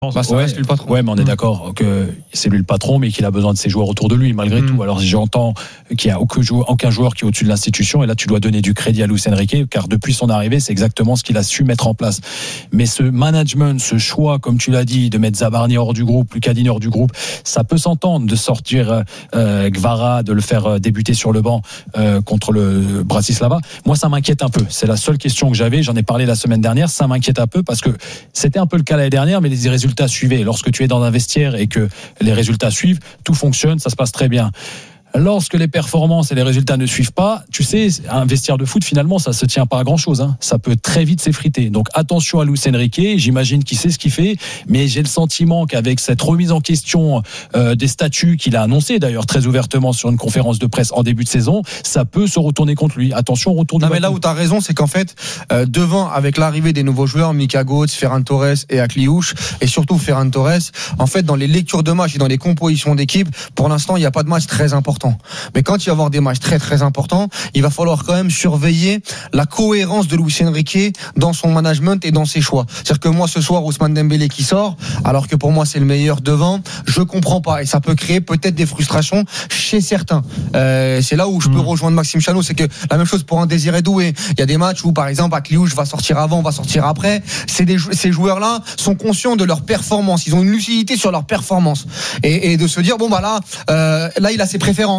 Ça reste lui le patron. Ouais, mais on est d'accord que c'est lui le patron, mais qu'il a besoin de ses joueurs autour de lui, malgré tout. Alors, j'entends qu'il n'y a aucun joueur qui est au-dessus de l'institution, et là, tu dois donner du crédit à Luis Enrique, car depuis son arrivée, c'est exactement ce qu'il a su mettre en place. Mais ce management, ce choix, comme tu l'as dit, de mettre Zabarni hors du groupe, Lucadini hors du groupe, ça peut s'entendre de sortir Gvara, de le faire débuter sur le banc contre le Bratislava. Moi, ça m'inquiète un peu. C'est la seule question que j'avais. J'en ai parlé la semaine dernière. Ça m'inquiète un peu parce que c'était un peu le cas l'année dernière, mais les résultats suivaient. Lorsque tu es dans un vestiaire et que les résultats suivent, tout fonctionne, ça se passe très bien. Lorsque les performances et les résultats ne suivent pas, tu sais, un vestiaire de foot, finalement, ça se tient pas à grand chose, hein. Ça peut très vite s'effriter. Donc, attention à Luis Enrique. J'imagine qu'il sait ce qu'il fait, mais j'ai le sentiment qu'avec cette remise en question des statuts qu'il a annoncé, d'ailleurs, très ouvertement sur une conférence de presse en début de saison, ça peut se retourner contre lui. Attention au retour du bateau. Mais là où tu as raison, c'est qu'en fait, devant, avec l'arrivée des nouveaux joueurs, Mika Götze, Ferran Torres et Akliouche, et surtout Ferran Torres, en fait, dans les lectures de match et dans les compositions d'équipe, pour l'instant, il n'y a pas de match très important. Mais quand il va y avoir des matchs très très importants, il va falloir quand même surveiller la cohérence de Luis Enrique dans son management et dans ses choix. C'est-à-dire que moi ce soir, Ousmane Dembélé qui sort, alors que pour moi c'est le meilleur devant, je comprends pas et ça peut créer peut-être des frustrations chez certains. C'est là où je peux rejoindre Maxime Chanot, c'est que la même chose pour un Désiré Doué. Il y a des matchs où par exemple Akliouche va sortir avant, va sortir après. Ces joueurs-là sont conscients de leur performance, ils ont une lucidité sur leur performance et de se dire bon bah là il a ses préférences.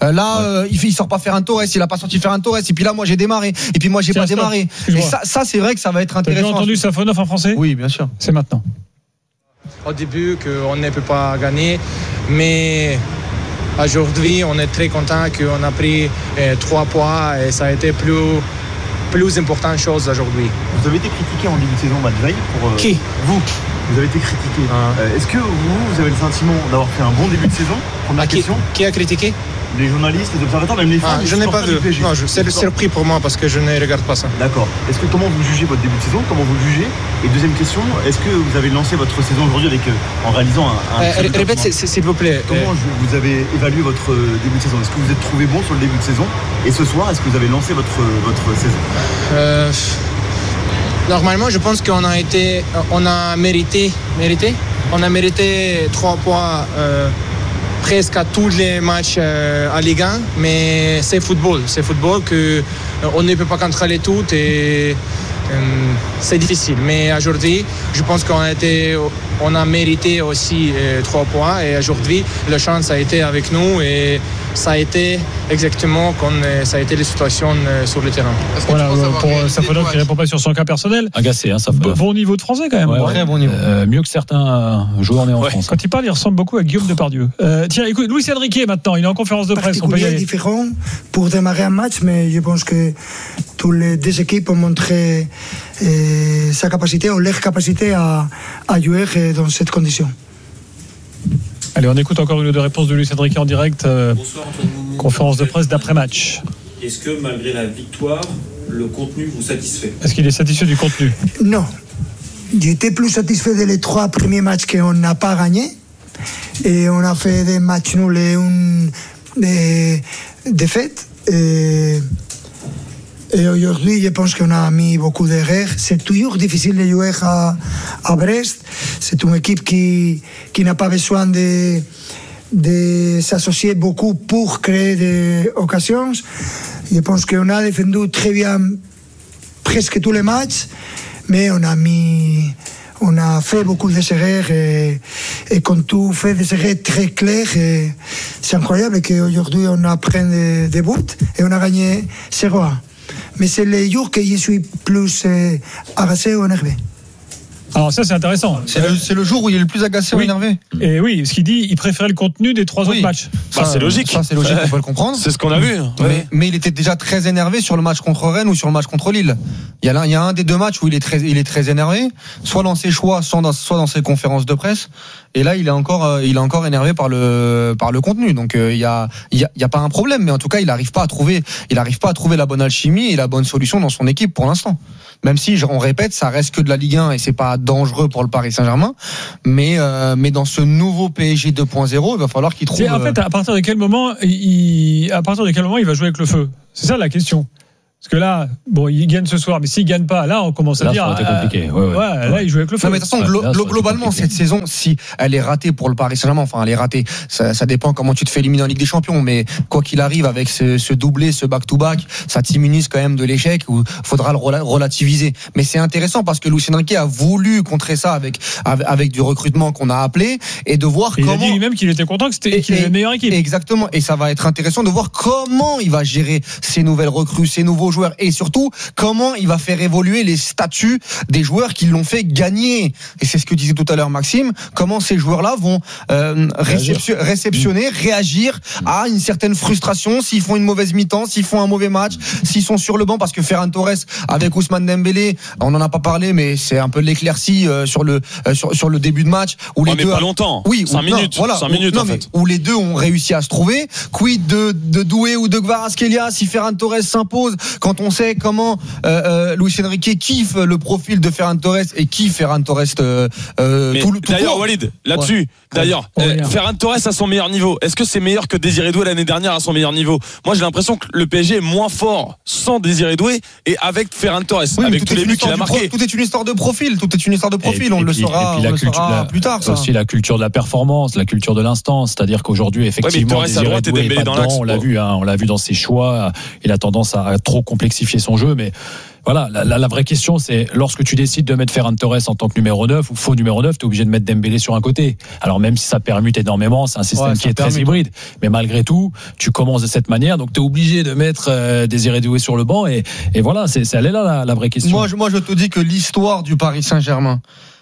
Il sort pas Ferran Torres, il a pas sorti Ferran Torres, et puis là moi j'ai démarré, et puis moi j'ai pas démarré. Et ça c'est vrai que ça va être intéressant. Tu as entendu Safonov en français ? Oui, bien sûr. C'est maintenant. Au début qu'on ne peut pas gagner, mais aujourd'hui on est très content qu'on a pris 3 points et ça a été plus importante chose aujourd'hui. Vous avez été critiqué en début de saison, Matvei, pour qui vous avez été critiqué. Est-ce que vous avez le sentiment d'avoir fait un bon début de saison? Première question. Qui a critiqué? Les journalistes, les observateurs, même les fans. Je n'ai pas vu. Non, c'est surpris pour moi parce que je ne regarde pas ça. D'accord. Comment vous jugez votre début de saison? Comment vous le jugez? Et deuxième question, est-ce que vous avez lancé votre saison aujourd'hui en réalisant un répète s'il vous plaît. Comment vous avez évalué votre début de saison? Est-ce que vous êtes trouvé bon sur le début de saison? Et ce soir, est-ce que vous avez lancé votre saison? Normalement, je pense qu'on a mérité 3 points presque à tous les matchs à Ligue 1, mais c'est football que on ne peut pas contrôler tout et c'est difficile. Mais aujourd'hui, je pense qu'on a mérité aussi 3 points et aujourd'hui, la chance a été avec nous et ça a été exactement comme ça a été les situations sur le terrain. Voilà, pour Safonov qui ne répond pas sur son cas personnel. Agacé, hein, Safonov. Bon niveau de français quand même. Très bon niveau. Mieux que certains joueurs nés en France. Quand il parle, il ressemble beaucoup à Guillaume Depardieu. Tiens, écoute, Luis Enrique maintenant, il est en conférence de presse. On peut y aller. Différent pour démarrer un match, mais je pense que toutes les deux équipes ont montré sa capacité ou leur capacité à jouer dans cette condition. Allez, on écoute encore une ou deux réponses de Luis Enrique en direct. Bonsoir, Antoine. Conférence de presse d'après-match. Est-ce que malgré la victoire, le contenu vous satisfait? Est-ce qu'il est satisfait du contenu? Non. J'étais plus satisfait des 3 premiers matchs qu'on n'a pas gagnés. Et on a fait des matchs nuls et une défaite. Et aujourd'hui, je pense qu'on a mis beaucoup d'erreurs. C'est toujours difficile de jouer à Brest. C'est une équipe qui n'a pas besoin de s'associer beaucoup pour créer des occasions. Je pense qu'on a défendu très bien presque tous les matchs, mais on a fait beaucoup d'erreurs et quand tu fais des erreurs très claires, c'est incroyable qu'aujourd'hui on a pris des buts et on a gagné 0-1. Mais c'est les jours que je suis plus agacé ou énervé. Alors ça c'est intéressant. C'est le jour où il est le plus agacé ou énervé. Et oui, ce qu'il dit, il préférait le contenu des 3 autres matchs. C'est logique. Ça c'est logique, on peut le comprendre. C'est ce qu'on a vu. Mais il était déjà très énervé sur le match contre Rennes ou sur le match contre Lille. Il y a un des 2 matchs où il est très énervé, soit dans ses choix, soit dans ses conférences de presse. Et là, il est encore énervé par le contenu. Donc il y a pas un problème, mais en tout cas, il arrive pas à trouver la bonne alchimie et la bonne solution dans son équipe pour l'instant. Même si on répète, ça reste que de la Ligue 1 et c'est pas dangereux pour le Paris Saint-Germain, mais dans ce nouveau PSG 2.0, il va falloir qu'il trouve. En fait, à partir de quel moment il va jouer avec le feu? C'est ça la question. Parce que là, bon, il gagne ce soir, mais s'il gagne pas, là, on commence à dire. Là, ça aurait été compliqué. Ouais. Là, il joue avec le feu. Non, mais de toute façon, globalement, cette saison, si elle est ratée pour le Paris Saint-Germain, enfin, elle est ratée. Ça dépend comment tu te fais éliminer en Ligue des Champions, mais quoi qu'il arrive, avec ce doublé, ce back-to-back, ça t'immunise quand même de l'échec où faudra le relativiser. Mais c'est intéressant parce que Luis Enrique a voulu contrer ça avec du recrutement qu'on a appelé et de voir comment. Il a dit lui-même qu'il était content qu'il ait la meilleure équipe. Exactement. Et ça va être intéressant de voir comment il va gérer ces nouvelles recrues, ces nouveaux joueurs et surtout comment il va faire évoluer les statuts des joueurs qui l'ont fait gagner. Et c'est ce que disait tout à l'heure Maxime, comment ces joueurs-là vont réceptionner, réagir à une certaine frustration s'ils font une mauvaise mi-temps, s'ils font un mauvais match, s'ils sont sur le banc, parce que Ferran Torres avec Ousmane Dembélé, on n'en a pas parlé, mais c'est un peu l'éclaircie sur le début de match où les deux pas longtemps. Oui, 5 minutes. Voilà, 5 minutes en fait. Où les deux ont réussi à se trouver. Quid de Doué ou de Kvaratskhelia si Ferran Torres s'impose, quand on sait comment Luis Enrique kiffe le profil de Ferran Torres et kiffe Ferran Torres tout d'ailleurs court. Walid, là-dessus, Ferran Torres à son meilleur niveau, est-ce que c'est meilleur que Désiré Doué l'année dernière à son meilleur niveau? Moi j'ai l'impression que le PSG est moins fort sans Désiré Doué et avec Ferran Torres, avec tous les buts qu'il a marqués. Tout est une histoire de profil, on le saura plus tard. C'est aussi la culture de la performance, la culture de l'instant, c'est-à-dire qu'aujourd'hui effectivement Désiré Doué est pas dedans, on l'a vu dans ses choix, il a tendance à trop complexifier son jeu, mais voilà, la vraie question, c'est lorsque tu décides de mettre Ferran Torres en tant que numéro 9 ou faux numéro 9, tu es obligé de mettre Dembélé sur un côté. Alors même si ça permute énormément, c'est un système qui est très hybride, mais malgré tout, tu commences de cette manière, donc tu es obligé de mettre Désiré Doué sur le banc et voilà, elle est là la vraie question. Moi je te dis que l'histoire du Paris Saint-Germain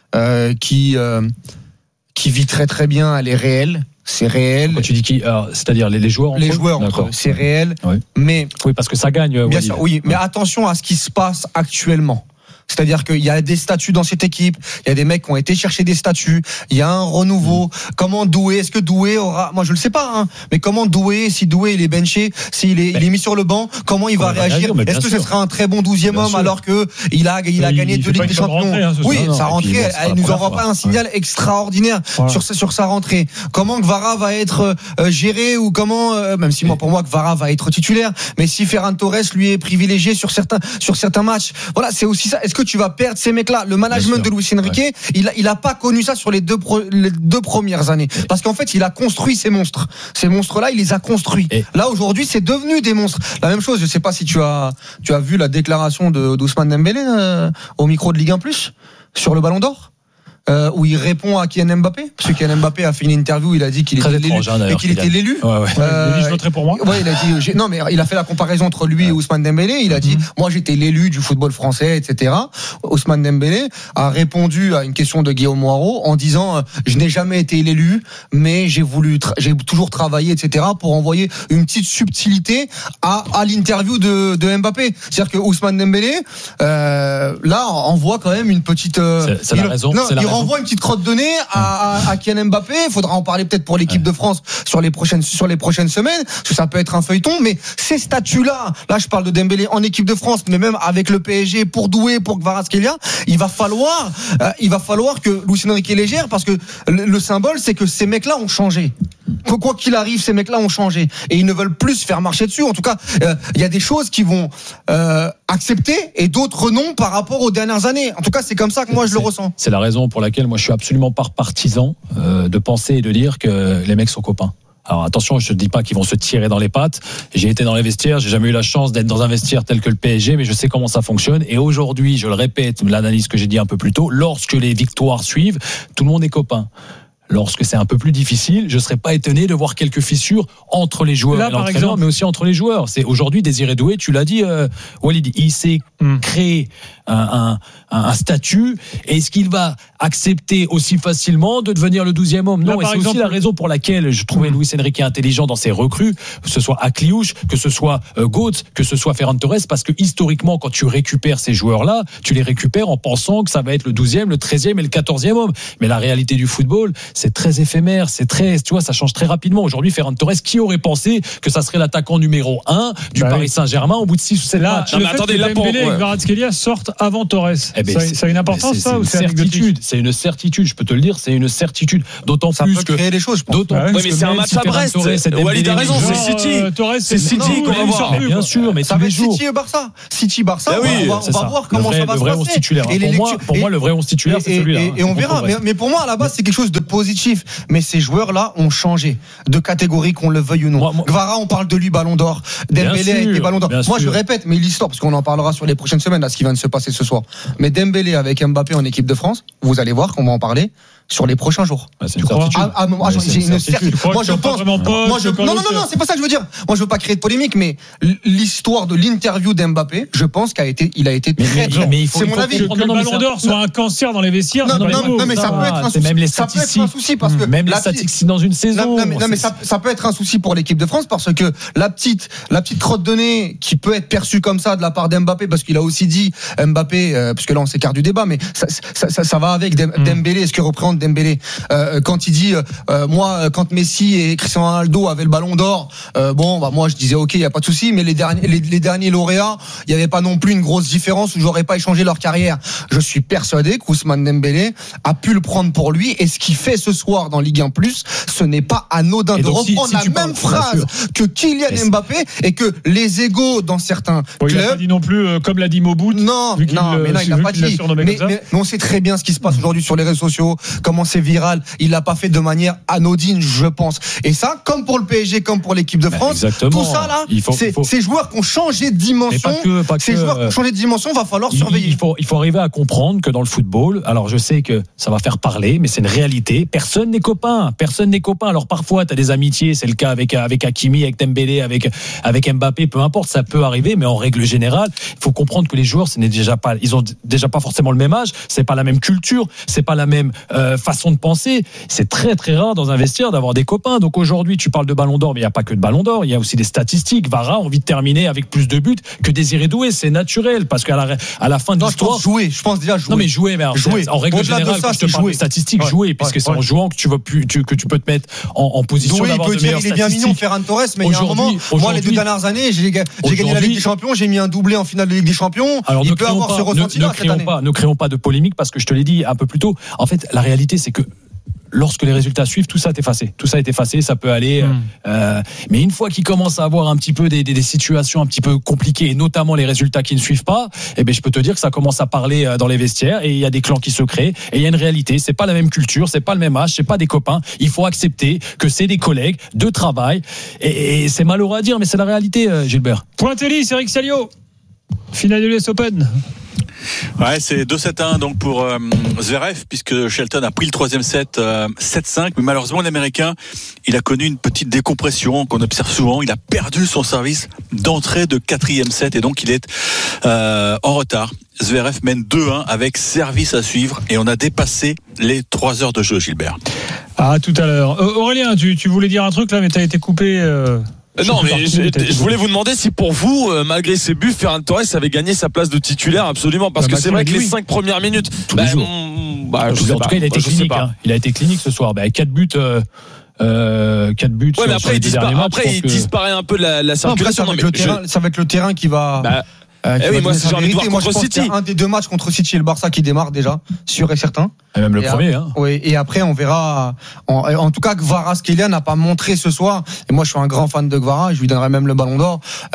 qui vit très très bien, elle est réelle. C'est réel. Quand tu dis qui, c'est-à-dire les joueurs. Les joueurs, c'est réel. Oui. Mais oui, parce que ça gagne. Bien sûr, oui. Mais attention à ce qui se passe actuellement. C'est-à-dire qu'il y a des statuts dans cette équipe, il y a des mecs qui ont été chercher des statuts, il y a un renouveau. Comment Doué, est-ce que Doué aura, moi je le sais pas, mais comment Doué, si Doué il est benché, s'il est, il est mis sur le banc, comment il va réagir? Est-ce que ce sera un très bon 12e homme alors que il a gagné 2 Ligues des Champions? Oui, sa rentrée, elle nous envoie pas un signal extraordinaire sur sa rentrée. Comment Kvara va être géré ou comment, même si pour moi Kvara va être titulaire, mais si Ferran Torres lui est privilégié sur certains matchs, voilà, c'est aussi ça. Est-ce que tu vas perdre ces mecs-là? Le management de Luis Enrique, il a pas connu ça sur les deux premières années, parce qu'en fait il a construit ces monstres. Ces monstres-là, il les a construits. Là aujourd'hui, c'est devenu des monstres. La même chose. Je sais pas si tu as vu la déclaration d'Ousmane Dembélé au micro de Ligue 1+ sur le Ballon d'Or. Où il répond à Kylian Mbappé, parce que Kylian Mbappé a fait une interview, il a dit qu'il était l'élu. Je voterai pour moi. Ouais, il a dit non, mais il a fait la comparaison entre lui et Ousmane Dembélé. Il a dit moi j'étais l'élu du football français, etc. Ousmane Dembélé a répondu à une question de Guillaume Moirot en disant je n'ai jamais été l'élu, mais j'ai toujours travaillé, etc. pour envoyer une petite subtilité à l'interview de Mbappé. C'est-à-dire que Ousmane Dembélé là envoie quand même une petite. C'est la raison. Il renvoie une petite crotte de nez à Kylian Mbappé. Il faudra en parler peut-être pour l'équipe de France sur les prochaines semaines, parce que ça peut être un feuilleton. Mais ces statuts-là, je parle de Dembélé en équipe de France, mais même avec le PSG, pour Doué, pour Kvaratskhelia, il va falloir que Luis Enrique les gère, parce que le symbole, c'est que ces mecs-là ont changé. Quoi qu'il arrive, ces mecs-là ont changé et ils ne veulent plus se faire marcher dessus. En tout cas, il y a des choses qui vont accepter et d'autres non par rapport aux dernières années. En tout cas, c'est comme ça que moi je le ressens. C'est la raison pour laquelle moi je suis absolument pas partisan de penser et de dire que les mecs sont copains. Alors attention, je ne dis pas qu'ils vont se tirer dans les pattes. J'ai été dans les vestiaires, j'ai jamais eu la chance d'être dans un vestiaire tel que le PSG, mais je sais comment ça fonctionne. Et aujourd'hui, je le répète, l'analyse que j'ai dit un peu plus tôt, lorsque les victoires suivent, tout le monde est copain. Lorsque c'est un peu plus difficile, je ne serais pas étonné de voir quelques fissures entre les joueurs et l'entraîneur, mais aussi entre les joueurs. C'est aujourd'hui Désiré Doué, tu l'as dit, Walid, il s'est créé un statut. Est-ce qu'il va accepter aussi facilement de devenir le 12e homme? Non, et c'est aussi la raison pour laquelle je trouvais Luis Enrique intelligent dans ses recrues, que ce soit Akliouche, que ce soit Götze, que ce soit Ferran Torres, parce que historiquement, quand tu récupères ces joueurs-là, tu les récupères en pensant que ça va être le 12e, le 13e et le 14e homme. Mais la réalité du football, c'est très éphémère, tu vois, ça change très rapidement. Aujourd'hui, Ferran Torres, qui aurait pensé que ça serait l'attaquant numéro 1 du Paris Saint-Germain au bout de 6 ou 7 matchs? Non, mais attendez, là, Dembélé et Kvaratskhelia sortent avant Torres. Ça a une importance, ça, ou c'est une certitude? C'est une certitude, je peux te le dire, c'est une certitude. D'autant ça plus peut que créer des choses, je pense. Oui, mais c'est un match à Brest. Walid a raison, c'est City. C'est City qu'on va voir. Bien sûr, mais ça va être City et Barça. City-Barça, on va voir comment ça va se passer. Pour moi, le vrai 11 titulaire, c'est celui-là. Et on verra. Mais pour moi, à la base, c'est quelque chose de positif. Mais ces joueurs-là ont changé de catégorie, qu'on le veuille ou non. Gvara, on parle de lui, Ballon d'Or. Dembélé avec les Ballons d'Or. Moi, je répète, mais l'histoire, parce qu'on en parlera sur les prochaines semaines, là, ce qui vient de se passer ce soir. Mais Dembélé avec Mbappé en équipe de France, vous allez voir qu'on va en parler sur les prochains jours. Tu crois? J'ai une certitude. Moi, je pense. Non, c'est pas ça que je veux dire. Moi, je veux pas créer de polémique, mais l'histoire de l'interview d'Mbappé, je pense qu'il a été très bien. C'est mon avis. Que le Ballon d'Or soit un cancer dans les vestiaires. Non, mais ça peut être un souci. Même les statistiques, parce que même les statistiques dans une saison. Non, mais ça peut être un souci pour l'équipe de France parce que la petite crotte de nez qui peut être perçue comme ça de la part d'Mbappé, parce qu'il a aussi dit Mbappé, parce que là on s'écarte du débat, mais ça va avec Dembélé, ce que représente Dembélé quand il dit moi quand Messi et Cristiano Ronaldo avaient le Ballon d'Or, moi je disais ok, il y a pas de souci, mais les derniers lauréats, il y avait pas non plus une grosse différence où j'aurais pas échangé leur carrière. Je suis persuadé qu'Ousmane Dembélé a pu le prendre pour lui, et ce qu'il fait ce soir dans Ligue 1+, ce n'est pas anodin de reprendre la même phrase que Kylian Mbappé, et que les égos dans certains clubs. Il n'a pas dit non plus comme l'a dit Mobout. Non, mais il n'a pas dit. Mais on sait très bien ce qui se passe aujourd'hui sur les réseaux sociaux, comment c'est viral. Il l'a pas fait de manière anodine, je pense. Et ça, comme pour le PSG, comme pour l'équipe de France, tout ça là, ces joueurs qui ont changé de dimension, ces joueurs qui ont changé de dimension, va falloir surveiller. Il faut arriver à comprendre que dans le football, alors je sais que ça va faire parler, mais c'est une réalité. Personne n'est copain. Alors parfois, tu as des amitiés, c'est le cas avec Hakimi, avec Dembélé, avec Mbappé, peu importe, ça peut arriver, mais en règle générale, il faut comprendre que les joueurs, ils ont déjà pas forcément le même âge, c'est pas la même culture, c'est pas la même façon de penser. C'est très très rare dans un vestiaire d'avoir des copains. Donc aujourd'hui, tu parles de Ballon d'Or, mais il n'y a pas que de Ballon d'Or, il y a aussi des statistiques. Vara a envie de terminer avec plus de buts que Désiré Doué, c'est naturel, parce qu'à la fin de l'histoire, je pense déjà jouer. Non mais jouer, mais en règle générale, quand je te parle de statistiques, jouer, puisque c'est en jouant que tu peux te mettre en position d'avoir de meilleures statistiques. Il est bien mignon, Ferran Torres, mais il y a un moment, moi les 2 dernières années, j'ai gagné la Ligue des Champions, j'ai mis un doublé en finale de Ligue des Champions. Alors il peut avoir ce ressenti-là cette année. Ne créons pas de polémique, parce que je te l'ai dit un peu plus tôt. En fait, la réalité, c'est que lorsque les résultats suivent, tout ça est effacé, ça peut aller. Mais une fois qu'il commence à avoir un petit peu des situations un petit peu compliquées, et notamment les résultats qui ne suivent pas, je peux te dire que ça commence à parler dans les vestiaires, et il y a des clans qui se créent, et il y a une réalité. C'est pas la même culture, c'est pas le même âge, c'est pas des copains. Il faut accepter que c'est des collègues de travail, et c'est malheureux à dire, mais c'est la réalité, Gilbert. Point tennis, Eric Salio, finale de l'US Open. Ouais, c'est 2-7-1 donc pour Zverev, puisque Shelton a pris le 3e set 7-5, mais malheureusement l'Américain, il a connu une petite décompression qu'on observe souvent. Il a perdu son service d'entrée de 4e set, et donc il est en retard. Zverev mène 2-1 avec service à suivre, et on a dépassé les 3 heures de jeu, Gilbert. Ah, tout à l'heure. Aurélien, tu voulais dire un truc là, mais t'as été coupé. Non, mais je voulais vous demander si pour vous, malgré ses buts, Ferran Torres avait gagné sa place de titulaire absolument, parce que c'est vrai que les 5 premières minutes, en tout cas, il a été clinique. Il a été clinique ce soir. 4 buts. 4 buts. Ouais, mais après, il disparaît un peu de la circulation. Ça va être le terrain qui va. Moi, j'ai envie de voir contre City. Un des 2 matchs contre City et le Barça qui démarre déjà, sûr et certain. Et même le premier. Oui, et après, on verra. En tout cas, Kvaratskhelia n'a pas montré ce soir. Et moi, je suis un grand fan de Kvara. Je lui donnerai même le Ballon d'Or.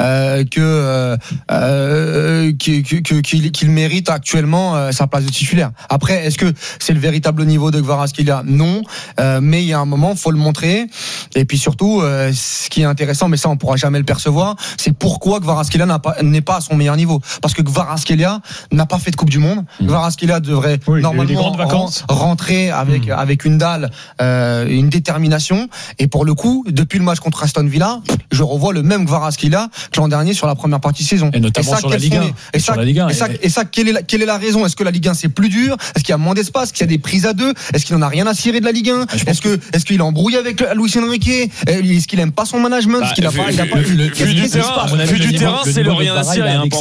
Qu'il mérite actuellement sa place de titulaire. Après, est-ce que c'est le véritable niveau de Kvaratskhelia ? Non. Mais il y a un moment, faut le montrer. Et puis surtout, ce qui est intéressant, mais ça, on pourra jamais le percevoir, c'est pourquoi Kvaratskhelia n'est pas à son meilleur niveau. Parce que Kvaratskhelia n'a pas fait de Coupe du Monde. Kvaratskhelia devrait normalement rentrer avec une dalle, une détermination. Et pour le coup, depuis le match contre Aston Villa, je revois le même Kvaratskhelia que l'an dernier sur la première partie de saison. Et notamment sur la Ligue 1. Et ça, quelle est la raison ? Est-ce que la Ligue 1 c'est plus dur ? Est-ce qu'il y a moins d'espace ? Est-ce qu'il y a des prises à 2 ? Est-ce qu'il en a rien à cirer de la Ligue 1 ? Est-ce qu'il est embrouillé avec Luis Enrique ? Est-ce qu'il aime pas son management ? Est-ce qu'il a pas vu du terrain, c'est le rien à cirer, pour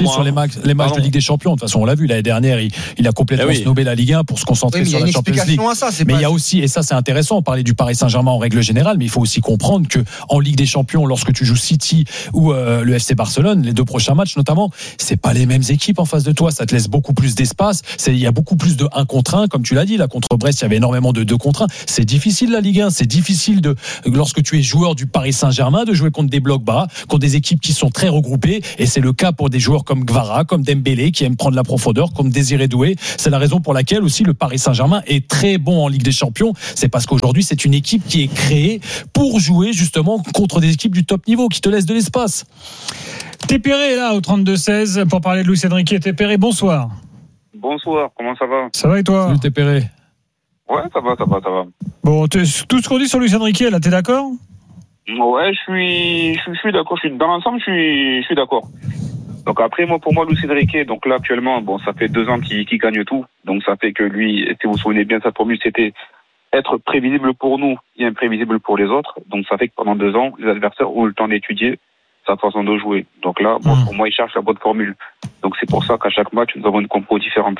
moi. Sur les matchs de Ligue des Champions. De toute façon, on l'a vu l'année dernière, il a complètement snobé la Ligue 1 pour se concentrer sur la Champions League. Mais il y a aussi, et ça c'est intéressant, on parlait du Paris Saint-Germain en règle générale, mais il faut aussi comprendre que en Ligue des Champions, lorsque tu joues City ou le FC Barcelone, les 2 prochains matchs notamment, c'est pas les mêmes équipes en face de toi. Ça te laisse beaucoup plus d'espace. Il y a beaucoup plus de 1 contre 1, comme tu l'as dit. Là contre Brest, il y avait énormément de 2 contre 1. C'est difficile la Ligue 1. C'est difficile lorsque tu es joueur du Paris Saint-Germain, de jouer contre des blocs bas, contre des équipes qui sont très regroupées. Et c'est le cas pour des joueurs comme Gvara, comme Dembélé, qui aiment prendre la profondeur, comme Désiré Doué. C'est la raison pour laquelle aussi le Paris Saint-Germain est très bon en Ligue des Champions. C'est parce qu'aujourd'hui, c'est une équipe qui est créée pour jouer justement contre des équipes du top niveau, qui te laissent de l'espace. Tépéré est là au 32-16 pour parler de Luis Enrique. Tépéré, bonsoir. Bonsoir, comment ça va? Ça va et toi? Salut Tépéré. Ouais, ça va. Bon, tout ce qu'on dit sur Luis Enrique, là, t'es d'accord? Ouais, je suis d'accord. Dans l'ensemble, je suis d'accord. Donc après, pour moi, Luis Enrique, donc là actuellement, ça fait 2 ans qu'il gagne tout. Donc ça fait que lui, si vous vous souvenez bien, sa formule, c'était être prévisible pour nous et imprévisible pour les autres. Donc ça fait que pendant 2 ans, les adversaires ont eu le temps d'étudier sa façon de jouer. Donc là, pour moi, il cherche la bonne formule. Donc c'est pour ça qu'à chaque match, nous avons une compo différente.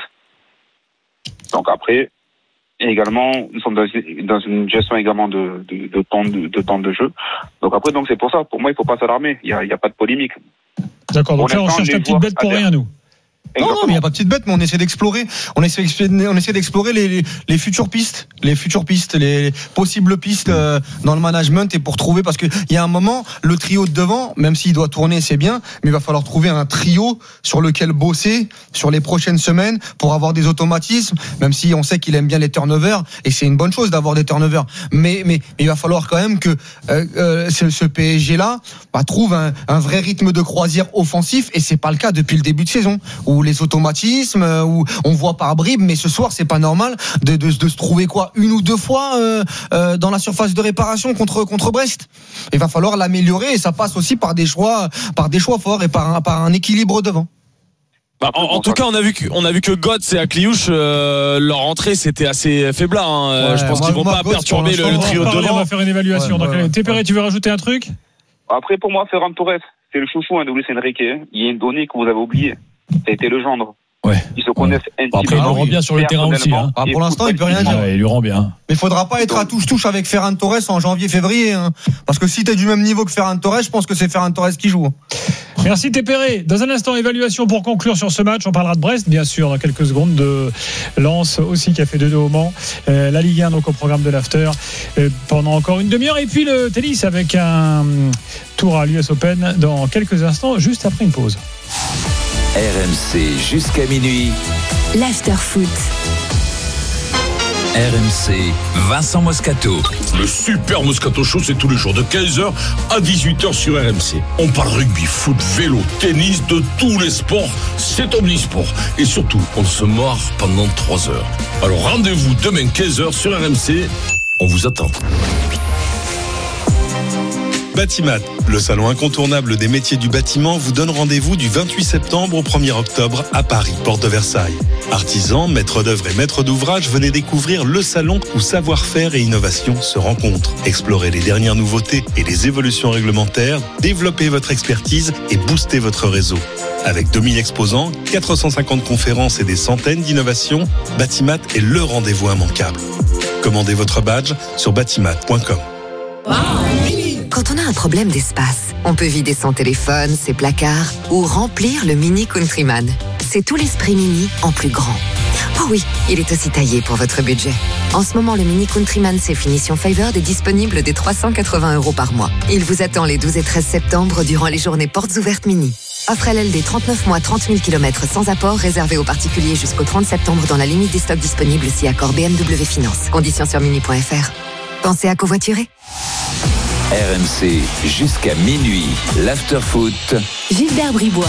Donc après, également, nous sommes dans une gestion également de temps de jeu. Donc après, c'est pour ça. Pour moi, il ne faut pas s'alarmer. Il y a pas de polémique. D'accord. Donc là, on cherche la petite bête pour rien, nous. Non, mais il n'y a pas de petite bête, mais on essaie d'explorer. On essaie d'explorer les futures pistes, les possibles pistes dans le management et pour trouver, parce que il y a un moment, le trio de devant, même s'il doit tourner, c'est bien, mais il va falloir trouver un trio sur lequel bosser sur les prochaines semaines pour avoir des automatismes, même si on sait qu'il aime bien les turnovers et c'est une bonne chose d'avoir des turnovers. Mais il va falloir quand même que ce PSG là trouve un vrai rythme de croisière offensif et c'est pas le cas depuis le début de saison où les automatismes, où on voit par bribes, mais ce soir c'est pas normal de se trouver 1 ou 2 fois dans la surface de réparation contre Brest. Il va falloir l'améliorer et ça passe aussi par des choix forts et par un équilibre devant. En tout cas, on a vu que Götze et Akliouche, leur entrée c'était assez faiblard. Je pense qu'ils vont pas perturber le trio de devant. On va faire une évaluation. Tépéré, tu veux rajouter un truc? Après, pour moi, Ferran Torres, c'est le chouchou de Luis Enrique. Il y a une donnée que vous avez oubliée. Ça a été le gendre. Ouais. Ils se connaissent intimement. Après, il lui rend bien sur le terrain aussi. Pour l'instant, il peut rien dire. Il lui rend bien. Mais il faudra pas être à touche avec Ferran Torres en janvier-février. Parce que si tu es du même niveau que Ferran Torres, je pense que c'est Ferran Torres qui joue. Merci Tépéré. Dans un instant, évaluation pour conclure sur ce match. On parlera de Brest, bien sûr, dans quelques secondes, de Lens aussi qui a fait 2-2 au Mans. La Ligue 1, donc au programme de l'After, pendant encore une demi-heure. Et puis le tennis avec un tour à l'US Open dans quelques instants, juste après une pause. RMC jusqu'à minuit. L'After-Foot. RMC, Vincent Moscato. Le Super Moscato Show, c'est tous les jours de 15h à 18h sur RMC. On parle rugby, foot, vélo, tennis, de tous les sports. C'est omnisport. Et surtout, on se marre pendant 3 heures. Alors rendez-vous demain 15h sur RMC. On vous attend. Batimat, le salon incontournable des métiers du bâtiment, vous donne rendez-vous du 28 septembre au 1er octobre à Paris, porte de Versailles. Artisans, maîtres d'œuvre et maîtres d'ouvrage, venez découvrir le salon où savoir-faire et innovation se rencontrent. Explorez les dernières nouveautés et les évolutions réglementaires, développez votre expertise et boostez votre réseau. Avec 2000 exposants, 450 conférences et des centaines d'innovations, Batimat est le rendez-vous immanquable. Commandez votre badge sur batimat.com. Quand on a un problème d'espace, on peut vider son téléphone, ses placards ou remplir le Mini Countryman. C'est tout l'esprit Mini en plus grand. Oh oui, il est aussi taillé pour votre budget. En ce moment, le Mini Countryman c'est finition Favored est disponible dès 380 € par mois. Il vous attend les 12 et 13 septembre durant les journées portes ouvertes Mini. Offre LLD 39 mois, 30 000 km sans apport, réservé aux particuliers jusqu'au 30 septembre dans la limite des stocks disponibles si accord BMW Finance. Conditions sur mini.fr. Pensez à covoiturer. RMC jusqu'à minuit, l'After-Foot. Gilbert Bribois.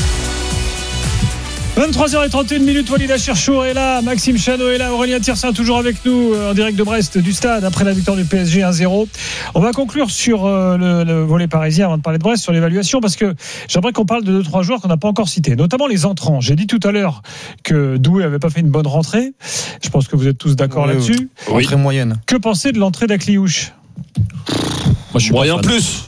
23h31, Walid Cherchour est là, Maxime Chano est là, Aurélien Tiersin toujours avec nous en direct de Brest du stade après la victoire du PSG 1-0. On va conclure sur le volet parisien avant de parler de Brest, sur l'évaluation, parce que j'aimerais qu'on parle de 2-3 joueurs qu'on n'a pas encore cités, notamment les entrants. J'ai dit tout à l'heure que Doué avait pas fait une bonne rentrée. Je pense que vous êtes tous d'accord là-dessus. Oui. Rentrée moyenne. Que penser de l'entrée d'Akliouche ? Rien plus.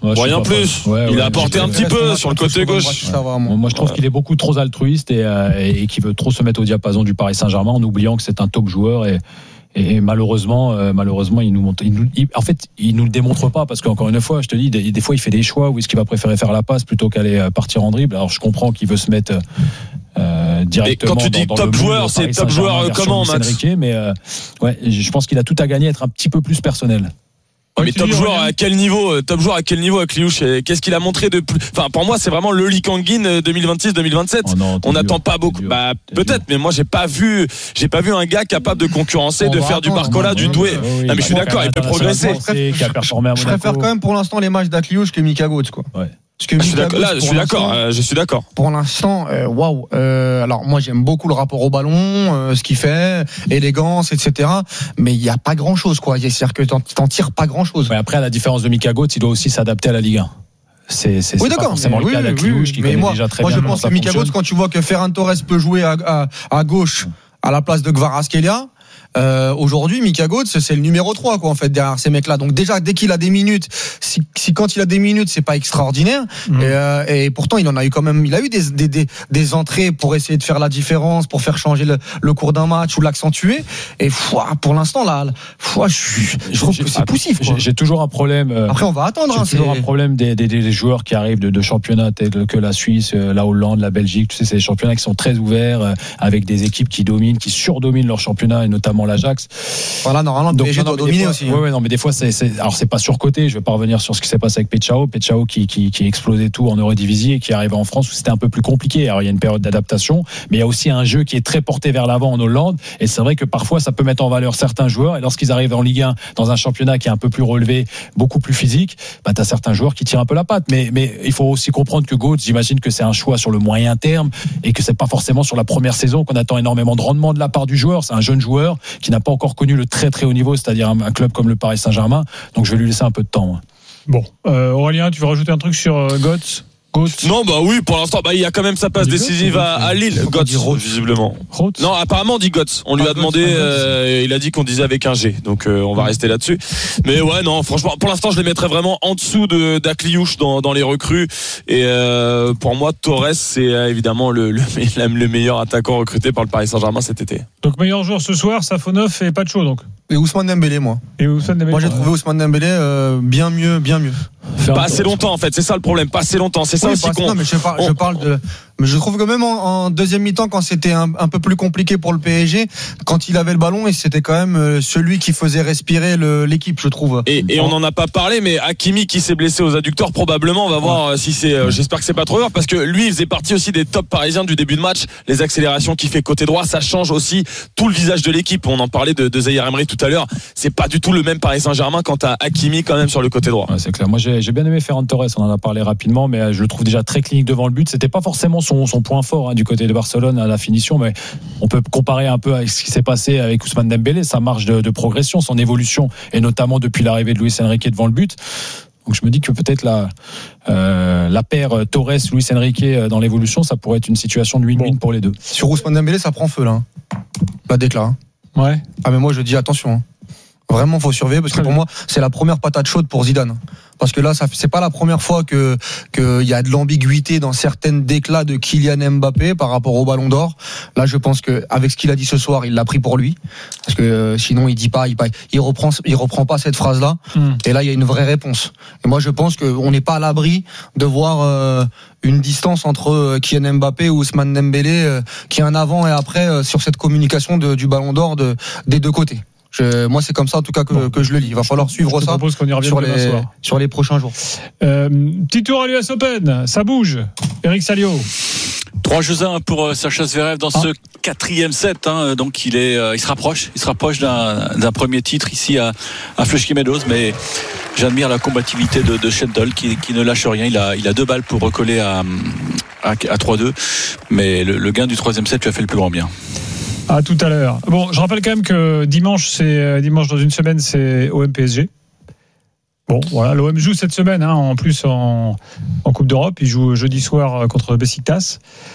Il a apporté un petit peu sur le côté gauche. Moi, je trouve qu'il est beaucoup trop altruiste et qu'il veut trop se mettre au diapason du Paris Saint-Germain en oubliant que c'est un top joueur et malheureusement, il nous montre. Il nous le démontre pas parce qu'encore une fois, je te dis, des fois, il fait des choix où est-ce qu'il va préférer faire la passe plutôt qu'aller partir en dribble. Alors, je comprends qu'il veut se mettre directement. Et quand tu dis dans top joueur, c'est top joueur comment, Max? Mais je pense qu'il a tout à gagner à être un petit peu plus personnel. Mais top joueur à quel niveau? Top joueur à quel niveau avec Kliouch? Qu'est-ce qu'il a montré de plus? Enfin, pour moi, c'est vraiment le Lee Kang-in 2026-2027. On n'attend pas beaucoup. Peut-être, mais moi, j'ai pas vu un gars capable de concurrencer, de faire du Barcola, du Doué. Non, mais je suis d'accord, il peut progresser. Je préfère quand même pour l'instant les matchs d'Akliouche que Mika Götze, quoi. Je suis d'accord. Pour l'instant, waouh. Alors moi j'aime beaucoup le rapport au ballon, ce qu'il fait, élégance, etc. Mais il y a pas grand chose, quoi. C'est-à-dire que t'en tires pas grand chose. Après, à la différence de Mika Götze, il doit aussi s'adapter à la Ligue 1. C'est oui, d'accord. Forcément le cas d'Akliouche qui connaît déjà très bien. Moi je pense que Mika Götze, quand tu vois que Ferran Torres peut jouer à gauche à la place de Kvaratskhelia. Aujourd'hui, Mika Götze, c'est le numéro 3, quoi, en fait, derrière ces mecs-là. Donc, déjà, dès qu'il a des minutes, si quand il a des minutes, c'est pas extraordinaire. Et pourtant, il en a eu quand même, il a eu des entrées pour essayer de faire la différence, pour faire changer le cours d'un match ou l'accentuer. Et, pour l'instant, là, je trouve que c'est poussif, quoi. J'ai toujours un problème. Après, on va attendre, j'ai toujours un problème des joueurs qui arrivent de championnats tels que la Suisse, la Hollande, la Belgique. Tu sais, c'est des championnats qui sont très ouverts, avec des équipes qui dominent, qui surdominent leur championnat, et notamment l'Ajax. Voilà, normalement, le PSG doit dominer aussi. Ouais, non, mais des fois, alors c'est pas surcoté. Je vais pas revenir sur ce qui s'est passé avec Pechao qui explosait tout en Eurodivisie et qui arrivait en France où c'était un peu plus compliqué. Alors, il y a une période d'adaptation, mais il y a aussi un jeu qui est très porté vers l'avant en Hollande. Et c'est vrai que parfois, ça peut mettre en valeur certains joueurs. Et lorsqu'ils arrivent en Ligue 1, dans un championnat qui est un peu plus relevé, beaucoup plus physique, t'as certains joueurs qui tirent un peu la patte. Mais il faut aussi comprendre que Götze, j'imagine que c'est un choix sur le moyen terme et que c'est pas forcément sur la première saison qu'on attend énormément de rendement de la part du joueur. C'est un jeune joueur qui n'a pas encore connu le très très haut niveau, c'est-à-dire un club comme le Paris Saint-Germain. Donc je vais lui laisser un peu de temps. Moi. Bon, Aurélien, tu veux rajouter un truc sur Götze? Non, oui, pour l'instant, il y a quand même sa passe décisive à Lille. Götze, visiblement. Non, apparemment, on dit Götze. On lui a demandé, il a dit qu'on disait avec un G. Donc, on va rester là-dessus. Mais ouais, non, franchement, pour l'instant, je les mettrais vraiment en dessous d'Akliouche dans les recrues. Et, pour moi, Torres, c'est évidemment le meilleur attaquant recruté par le Paris Saint-Germain cet été. Donc, meilleur joueur ce soir, Safonov et Pacho, donc. Et Ousmane Dembélé, moi. Moi, j'ai trouvé Ousmane Dembélé bien mieux. Pas assez longtemps, en fait. C'est ça le problème. Pas assez longtemps. C'est ça aussi qu'on. Non, mais je parle de. Mais je trouve que même en deuxième mi-temps, quand c'était un peu plus compliqué pour le PSG, quand il avait le ballon, et c'était quand même celui qui faisait respirer l'équipe, je trouve. Et on n'en a pas parlé, mais Hakimi qui s'est blessé aux adducteurs, probablement, on va voir si c'est. J'espère que c'est pas trop grave, parce que lui, il faisait partie aussi des tops parisiens du début de match. Les accélérations qu'il fait côté droit, ça change aussi tout le visage de l'équipe. On en parlait de Zahir Emery tout à l'heure. C'est pas du tout le même Paris Saint-Germain quand t'as Hakimi quand même sur le côté droit. Ouais, c'est clair. Moi, j'ai bien aimé Ferran Torres. On en a parlé rapidement, mais je le trouve déjà très clinique devant le but. C'était pas forcément son point fort du côté de Barcelone à la finition, mais on peut comparer un peu avec ce qui s'est passé avec Ousmane Dembélé, sa marge de progression, son évolution, et notamment depuis l'arrivée de Luis Enrique devant le but. Donc je me dis que peut-être la paire Torres-Luis Enrique dans l'évolution, ça pourrait être une situation de win-win pour les deux. Sur Ousmane Dembélé, ça prend feu là. La déclare. Ouais. Ah mais moi je dis attention. Vraiment, faut surveiller parce que pour moi, c'est la première patate chaude pour Zidane. Parce que là, c'est pas la première fois que y a de l'ambiguïté dans certaines déclats de Kylian Mbappé par rapport au Ballon d'Or. Là, je pense que avec ce qu'il a dit ce soir, il l'a pris pour lui. Parce que sinon, il reprend pas cette phrase-là. Et là, il y a une vraie réponse. Et moi, je pense qu'on n'est pas à l'abri de voir une distance entre Kylian Mbappé ou Ousmane Dembélé, qui est un avant et après sur cette communication du Ballon d'Or des deux côtés. Moi, c'est comme ça, en tout cas, que je le lis. Il va falloir suivre ça sur les prochains jours. Petit tour à l'US Open. Ça bouge. Eric Salio. 3-1 pour Sacha Zverev dans ce 4e set. Donc, il se rapproche d'un premier titre ici à Flushing Meadows. Mais j'admire la combativité de Shelton qui ne lâche rien. Il a 2 balles pour recoller à 3-2. Mais le gain du 3e set lui a fait le plus grand bien. À tout à l'heure. Bon, je rappelle quand même que dimanche dans une semaine, c'est OM PSG. Bon, voilà, l'OM joue cette semaine, en plus en Coupe d'Europe. Il joue jeudi soir contre Beşiktaş.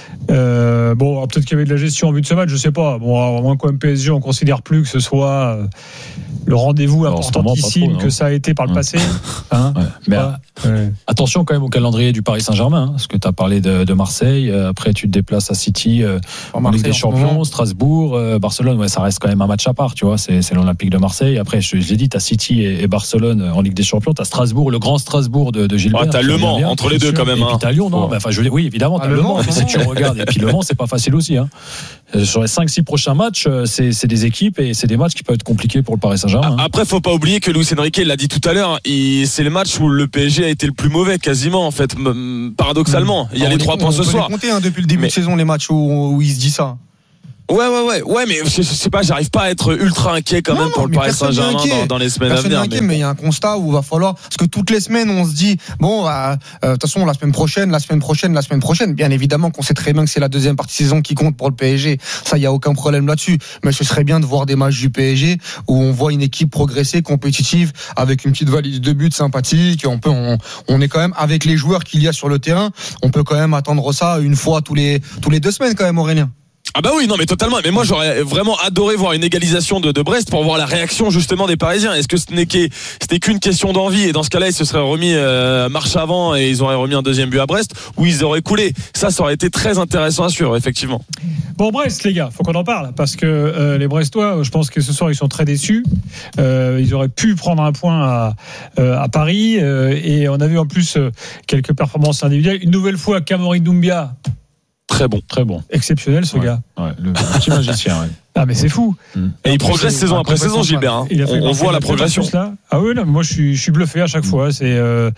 Bon, peut-être qu'il y avait de la gestion en vue de ce match, je sais pas. Bon, à moins qu'au PSG, on considère plus que ce soit le rendez-vous importantissime que ça a été par le passé. Mais attention quand même au calendrier du Paris Saint-Germain, parce que tu as parlé de Marseille. Après, tu te déplaces à City en Ligue des Champions, Strasbourg, Barcelone. Ouais, ça reste quand même un match à part, tu vois. C'est l'Olympique de Marseille. Après, je l'ai dit, tu as City et Barcelone en Ligue des Champions. Tu as Strasbourg, le grand Strasbourg de Gilbert. Tu as Le Mans entre les deux quand même. Et puis tu as Lyon, non enfin, oui, évidemment, tu as Le Mans. Mais si tu regardes, et puis Le Mans, c'est pas facile aussi. Sur les 5-6 prochains matchs, c'est des équipes et c'est des matchs qui peuvent être compliqués pour le Paris Saint-Germain. Après, faut pas oublier que Luis Enrique l'a dit tout à l'heure, c'est le match où le PSG a été le plus mauvais quasiment en fait, paradoxalement. Il y a les 3 points ce soir. On peut les compter depuis le début de saison les matchs où il se dit ça. Ouais, mais je sais pas, j'arrive pas à être ultra inquiet quand même pour le Paris Saint-Germain dans les semaines à venir. Mais il y a un constat où il va falloir, parce que toutes les semaines on se dit bon, de toute façon la semaine prochaine, bien évidemment qu'on sait très bien que c'est la deuxième partie de saison qui compte pour le PSG. Ça, il y a aucun problème là-dessus. Mais ce serait bien de voir des matchs du PSG où on voit une équipe progresser, compétitive, avec une petite valise de buts sympathique. On est quand même avec les joueurs qu'il y a sur le terrain. On peut quand même attendre ça une fois tous les 2 semaines quand même, Aurélien. Ah bah oui, non mais totalement. Mais moi j'aurais vraiment adoré voir une égalisation de Brest pour voir la réaction justement des Parisiens. Est-ce que c'était qu'une question d'envie et dans ce cas-là ils se seraient remis marche avant et ils auraient remis un deuxième but à Brest ou ils auraient coulé. Ça aurait été très intéressant à suivre effectivement. Bon Brest les gars, faut qu'on en parle parce que les Brestois, je pense que ce soir ils sont très déçus. Ils auraient pu prendre un point à Paris et on a vu en plus quelques performances individuelles. Une nouvelle fois Kamori Doumbia. Très bon. Exceptionnel ce gars. Ouais, le petit magicien. Ouais. Ah mais c'est fou. Et il progresse saison après saison, Gilbert. On voit la progression. Ah oui, non, moi je suis bluffé à chaque fois. C'est en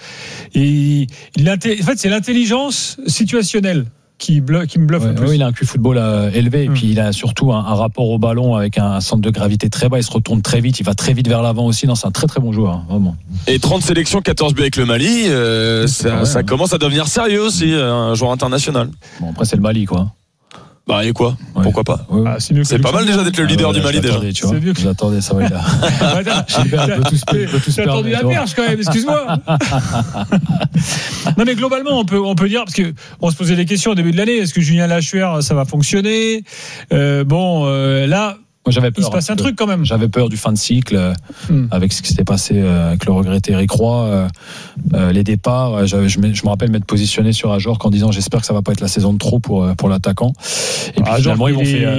fait c'est l'intelligence situationnelle qui me bluffe le plus. Oui, il a un QI football élevé et puis il a surtout un rapport au ballon avec un centre de gravité très bas. Il se retourne très vite, il va très vite vers l'avant aussi. Non, c'est un très très bon joueur, vraiment. Et 30 sélections, 14 buts avec le Mali, ça commence à devenir sérieux aussi, un joueur international. Bon, après c'est le Mali quoi. Bah et quoi ? Pourquoi pas ? C'est pas mal déjà d'être le leader du Mali déjà. Tu vois. J'attendais ça, là. Gilbert peut tous J'ai attendu la perche quand même, excuse-moi. Non mais globalement on peut dire, parce que on se posait des questions au début de l'année, est-ce que Julien Lachuer ça va fonctionner ? Là moi, j'avais peur, il se passe un truc quand même. J'avais peur du fin de cycle avec ce qui s'était passé avec le regretté Eric Roy, les départs. Je me rappelle m'être positionné sur Ajorc en disant j'espère que ça va pas être la saison de trop pour l'attaquant. Et puis finalement ils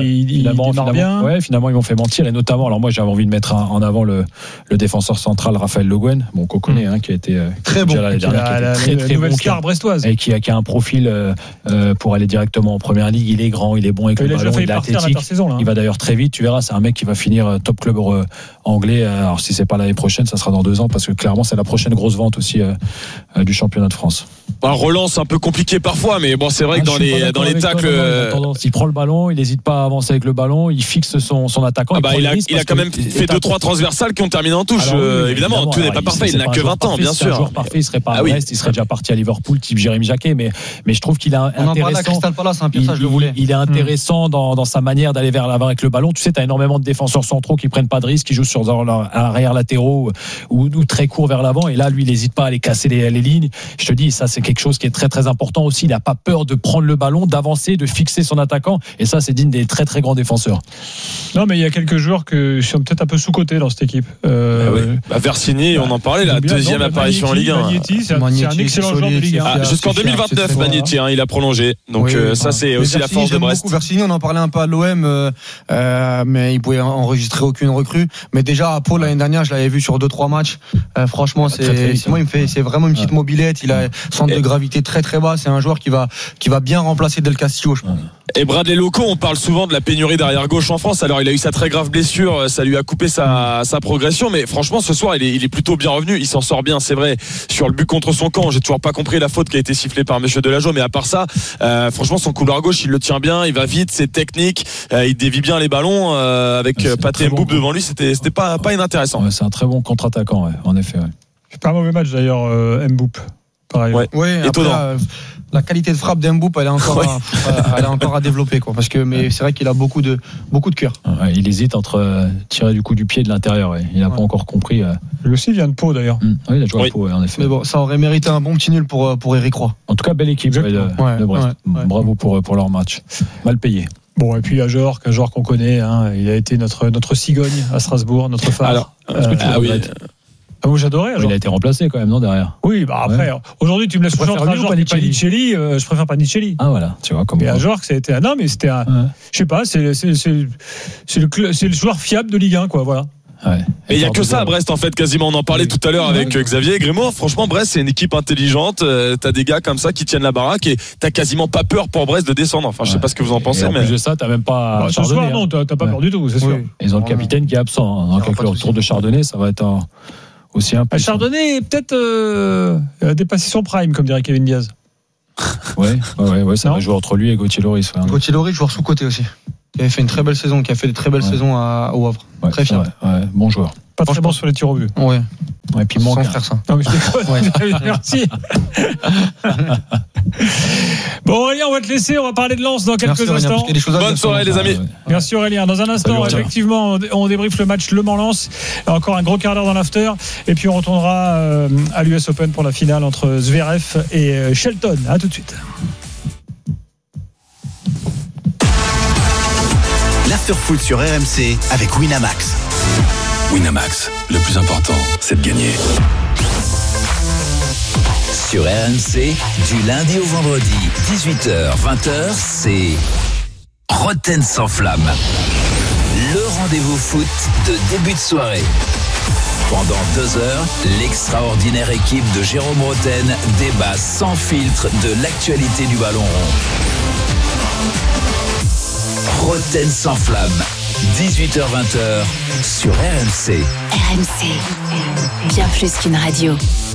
m'ont fait mentir et notamment alors moi j'avais envie de mettre en avant le défenseur central Raphaël Le Guen, qu'on connaît qui a été très bon, très nouvelle star brestoise et qui a un profil pour aller directement en première ligue. Il est grand, il est bon avec le ballon, il est athlétique. Il va d'ailleurs très vite, tu verras. C'est un mec qui va finir top club anglais. Alors si c'est pas l'année prochaine, ça sera dans 2 ans parce que clairement c'est la prochaine grosse vente aussi du championnat de France. Relance un peu compliqué parfois, mais bon c'est vrai que dans les tacles, il prend le ballon, il n'hésite pas à avancer avec le ballon, il fixe son attaquant. Il a quand même fait 2-3 transversales qui ont terminé en touche. Évidemment, tout n'est pas parfait. Il n'a que 20 ans, bien sûr. Un joueur parfait, il serait pas à Brest, il serait déjà parti à Liverpool, type Jérémy Jacquet. Mais je trouve qu'il est intéressant. Il est intéressant dans sa manière d'aller vers l'avant avec le ballon. Tu sais, t'as énormément de défenseurs centraux qui prennent pas de risques, qui jouent sur arrière latéraux ou très court vers l'avant. Et là, lui, il n'hésite pas à aller casser les lignes. Je te dis, ça, c'est quelque chose qui est très très important aussi. Il n'a pas peur de prendre le ballon, d'avancer, de fixer son attaquant. Et ça, c'est digne des très très grands défenseurs. Non, mais il y a quelques joueurs qui sont peut-être un peu sous-cotés dans cette équipe. Versini, on en parlait, la deuxième apparition en Ligue 1. Magnetti, c'est un excellent joueur de Ligue 1. Jusqu'en 2029, Magnetti, il a prolongé. Donc ça, c'est aussi la force de Brest. Versini, on en parlait un peu à l'OM, mais il pouvait enregistrer aucune recrue. Mais déjà à Pau l'année dernière, je l'avais vu sur 2-3 matchs. Franchement, c'est vraiment une petite mobilette. Il a un centre de gravité très très bas. C'est un joueur qui va bien remplacer Del Castillo, je pense. Et Bradley Loco, on parle souvent de la pénurie d'arrière gauche en France. Alors il a eu sa très grave blessure, ça lui a coupé sa progression, mais franchement ce soir il est plutôt bien revenu, il s'en sort bien, c'est vrai. Sur le but contre son camp, j'ai toujours pas compris la faute qui a été sifflée par Monsieur Delageau, mais à part ça, franchement son couloir gauche il le tient bien, il va vite, c'est technique, il dévie bien les ballons avec Pathé Mboup devant lui, c'était pas inintéressant. C'est un très bon contre-attaquant, en effet. C'est pas un mauvais match d'ailleurs, Mboup. Pareil. Ouais, étonnant. La qualité de frappe d'Mboup, elle est encore à développer, quoi. Mais c'est vrai qu'il a beaucoup de cœur. Ouais, il hésite entre tirer du coup du pied de l'intérieur. Ouais. Il n'a pas encore compris. Lui aussi vient de Pau d'ailleurs. Oui, il a joué à Pau, en effet. Mais bon, ça aurait mérité un bon petit nul pour Eric Roy. En tout cas, belle équipe de Brest. Bravo pour leur match. Mal payé. Bon, et puis un joueur qu'on connaît, hein, il a été notre cigogne à Strasbourg, notre phare. Alors, moi j'adorais. Il a été remplacé quand même, non, derrière. Oui, après, aujourd'hui tu me laisses choisir entre un joueur Panicelli, je préfère Panicelli. Ah voilà, tu vois comme. Et un joueur que ça a été non, mais c'était un, je sais pas, c'est le joueur fiable de Ligue 1, quoi, voilà. Ouais. Et il n'y a que ça à Brest en fait, quasiment. On en parlait tout à l'heure avec Xavier Grémaud. Franchement, Brest c'est une équipe intelligente. T'as des gars comme ça qui tiennent la baraque et t'as quasiment pas peur pour Brest de descendre. Enfin, je sais pas ce que vous en pensez, en plus de ça, t'as même pas. Ce soir, non, t'as pas peur du tout, c'est sûr. Ils ont le capitaine qui est absent. Dans quelques retours de Chardonnay, ça va être aussi un peu. Chardonnay peut-être dépassé son prime, comme dirait Kevin Diaz. Ouais, ça va jouer entre lui et Gauthier Loris. Gauthier Loris, joueur sous-côté aussi. Qui avait fait une très belle saison, qui a fait des très belles saisons au Havre. Très fiable. Bon joueur. Pas très bon sur les tirs au but. Ouais. Et puis manque. Sans faire ça. Non, mais je déconne. Merci. Bon, Aurélien, on va te laisser. On va parler de Lens dans quelques instants. Bonne soirée, les amis. Merci Aurélien. Dans un instant, effectivement, on débriefe le match Le Mans-Lens. Encore un gros quart d'heure dans l'after. Et puis on retournera à l'US Open pour la finale entre Zverev et Shelton. À tout de suite. L'after-foot sur RMC avec Winamax. Winamax, le plus important, c'est de gagner. Sur RMC, du lundi au vendredi, 18h, 20h, c'est Roten sans flamme. Le rendez-vous foot de début de soirée. Pendant 2 heures, l'extraordinaire équipe de Jérôme Roten débat sans filtre de l'actualité du ballon rond. Roten sans flamme, 18h-20h sur RMC. RMC, bien plus qu'une radio.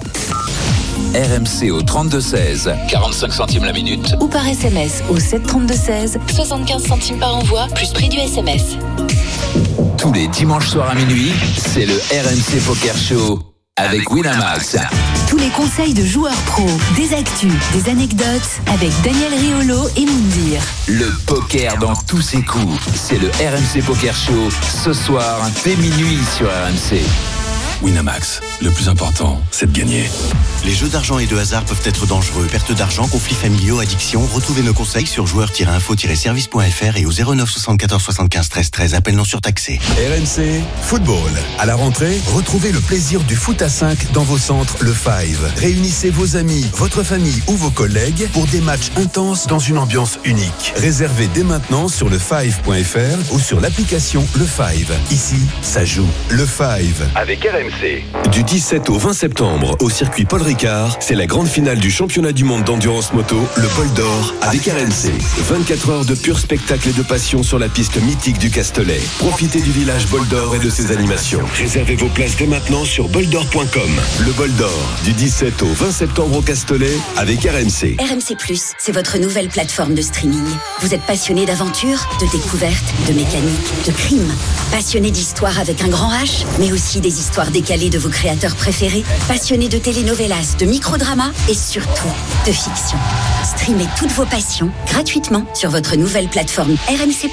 RMC au 32-16, 45 centimes la minute. Ou par SMS au 732-16, 75 centimes par envoi, plus prix du SMS. Tous les dimanches soirs à minuit, c'est le RMC Poker Show avec Winamax. Tous les conseils de joueurs pros, des actus, des anecdotes avec Daniel Riolo et Moundir. Le poker dans tous ses coups, c'est le RMC Poker Show ce soir dès minuit sur RMC. Winamax, le plus important, c'est de gagner. Les jeux d'argent et de hasard peuvent être dangereux. Perte d'argent, conflits familiaux, addiction. Retrouvez nos conseils sur joueurs-info-service.fr et au 09 74 75 13 13. Appel non surtaxé. RMC Football. À la rentrée, retrouvez le plaisir du foot à 5 dans vos centres Le Five. Réunissez vos amis, votre famille ou vos collègues pour des matchs intenses dans une ambiance unique. Réservez dès maintenant sur lefive.fr ou sur l'application Le Five. Ici, ça joue. Le Five. Avec RMC. Du 17 au 20 septembre, au circuit Paul Ricard, c'est la grande finale du championnat du monde d'endurance moto, le Bol d'Or, avec RMC. 24 heures de pur spectacle et de passion sur la piste mythique du Castellet. Profitez du village Bol d'Or et de ses animations. Réservez vos places dès maintenant sur boldor.com. Le Bol d'Or, du 17 au 20 septembre au Castellet, avec RMC. RMC+, c'est votre nouvelle plateforme de streaming. Vous êtes passionné d'aventure, de découverte, de mécanique, de crime. Passionné d'histoire avec un grand H, mais aussi des histoires décalées de vos créateurs préférés. Passionné de telenovelas, de microdramas et surtout de fiction. Streamez toutes vos passions gratuitement sur votre nouvelle plateforme RMC+.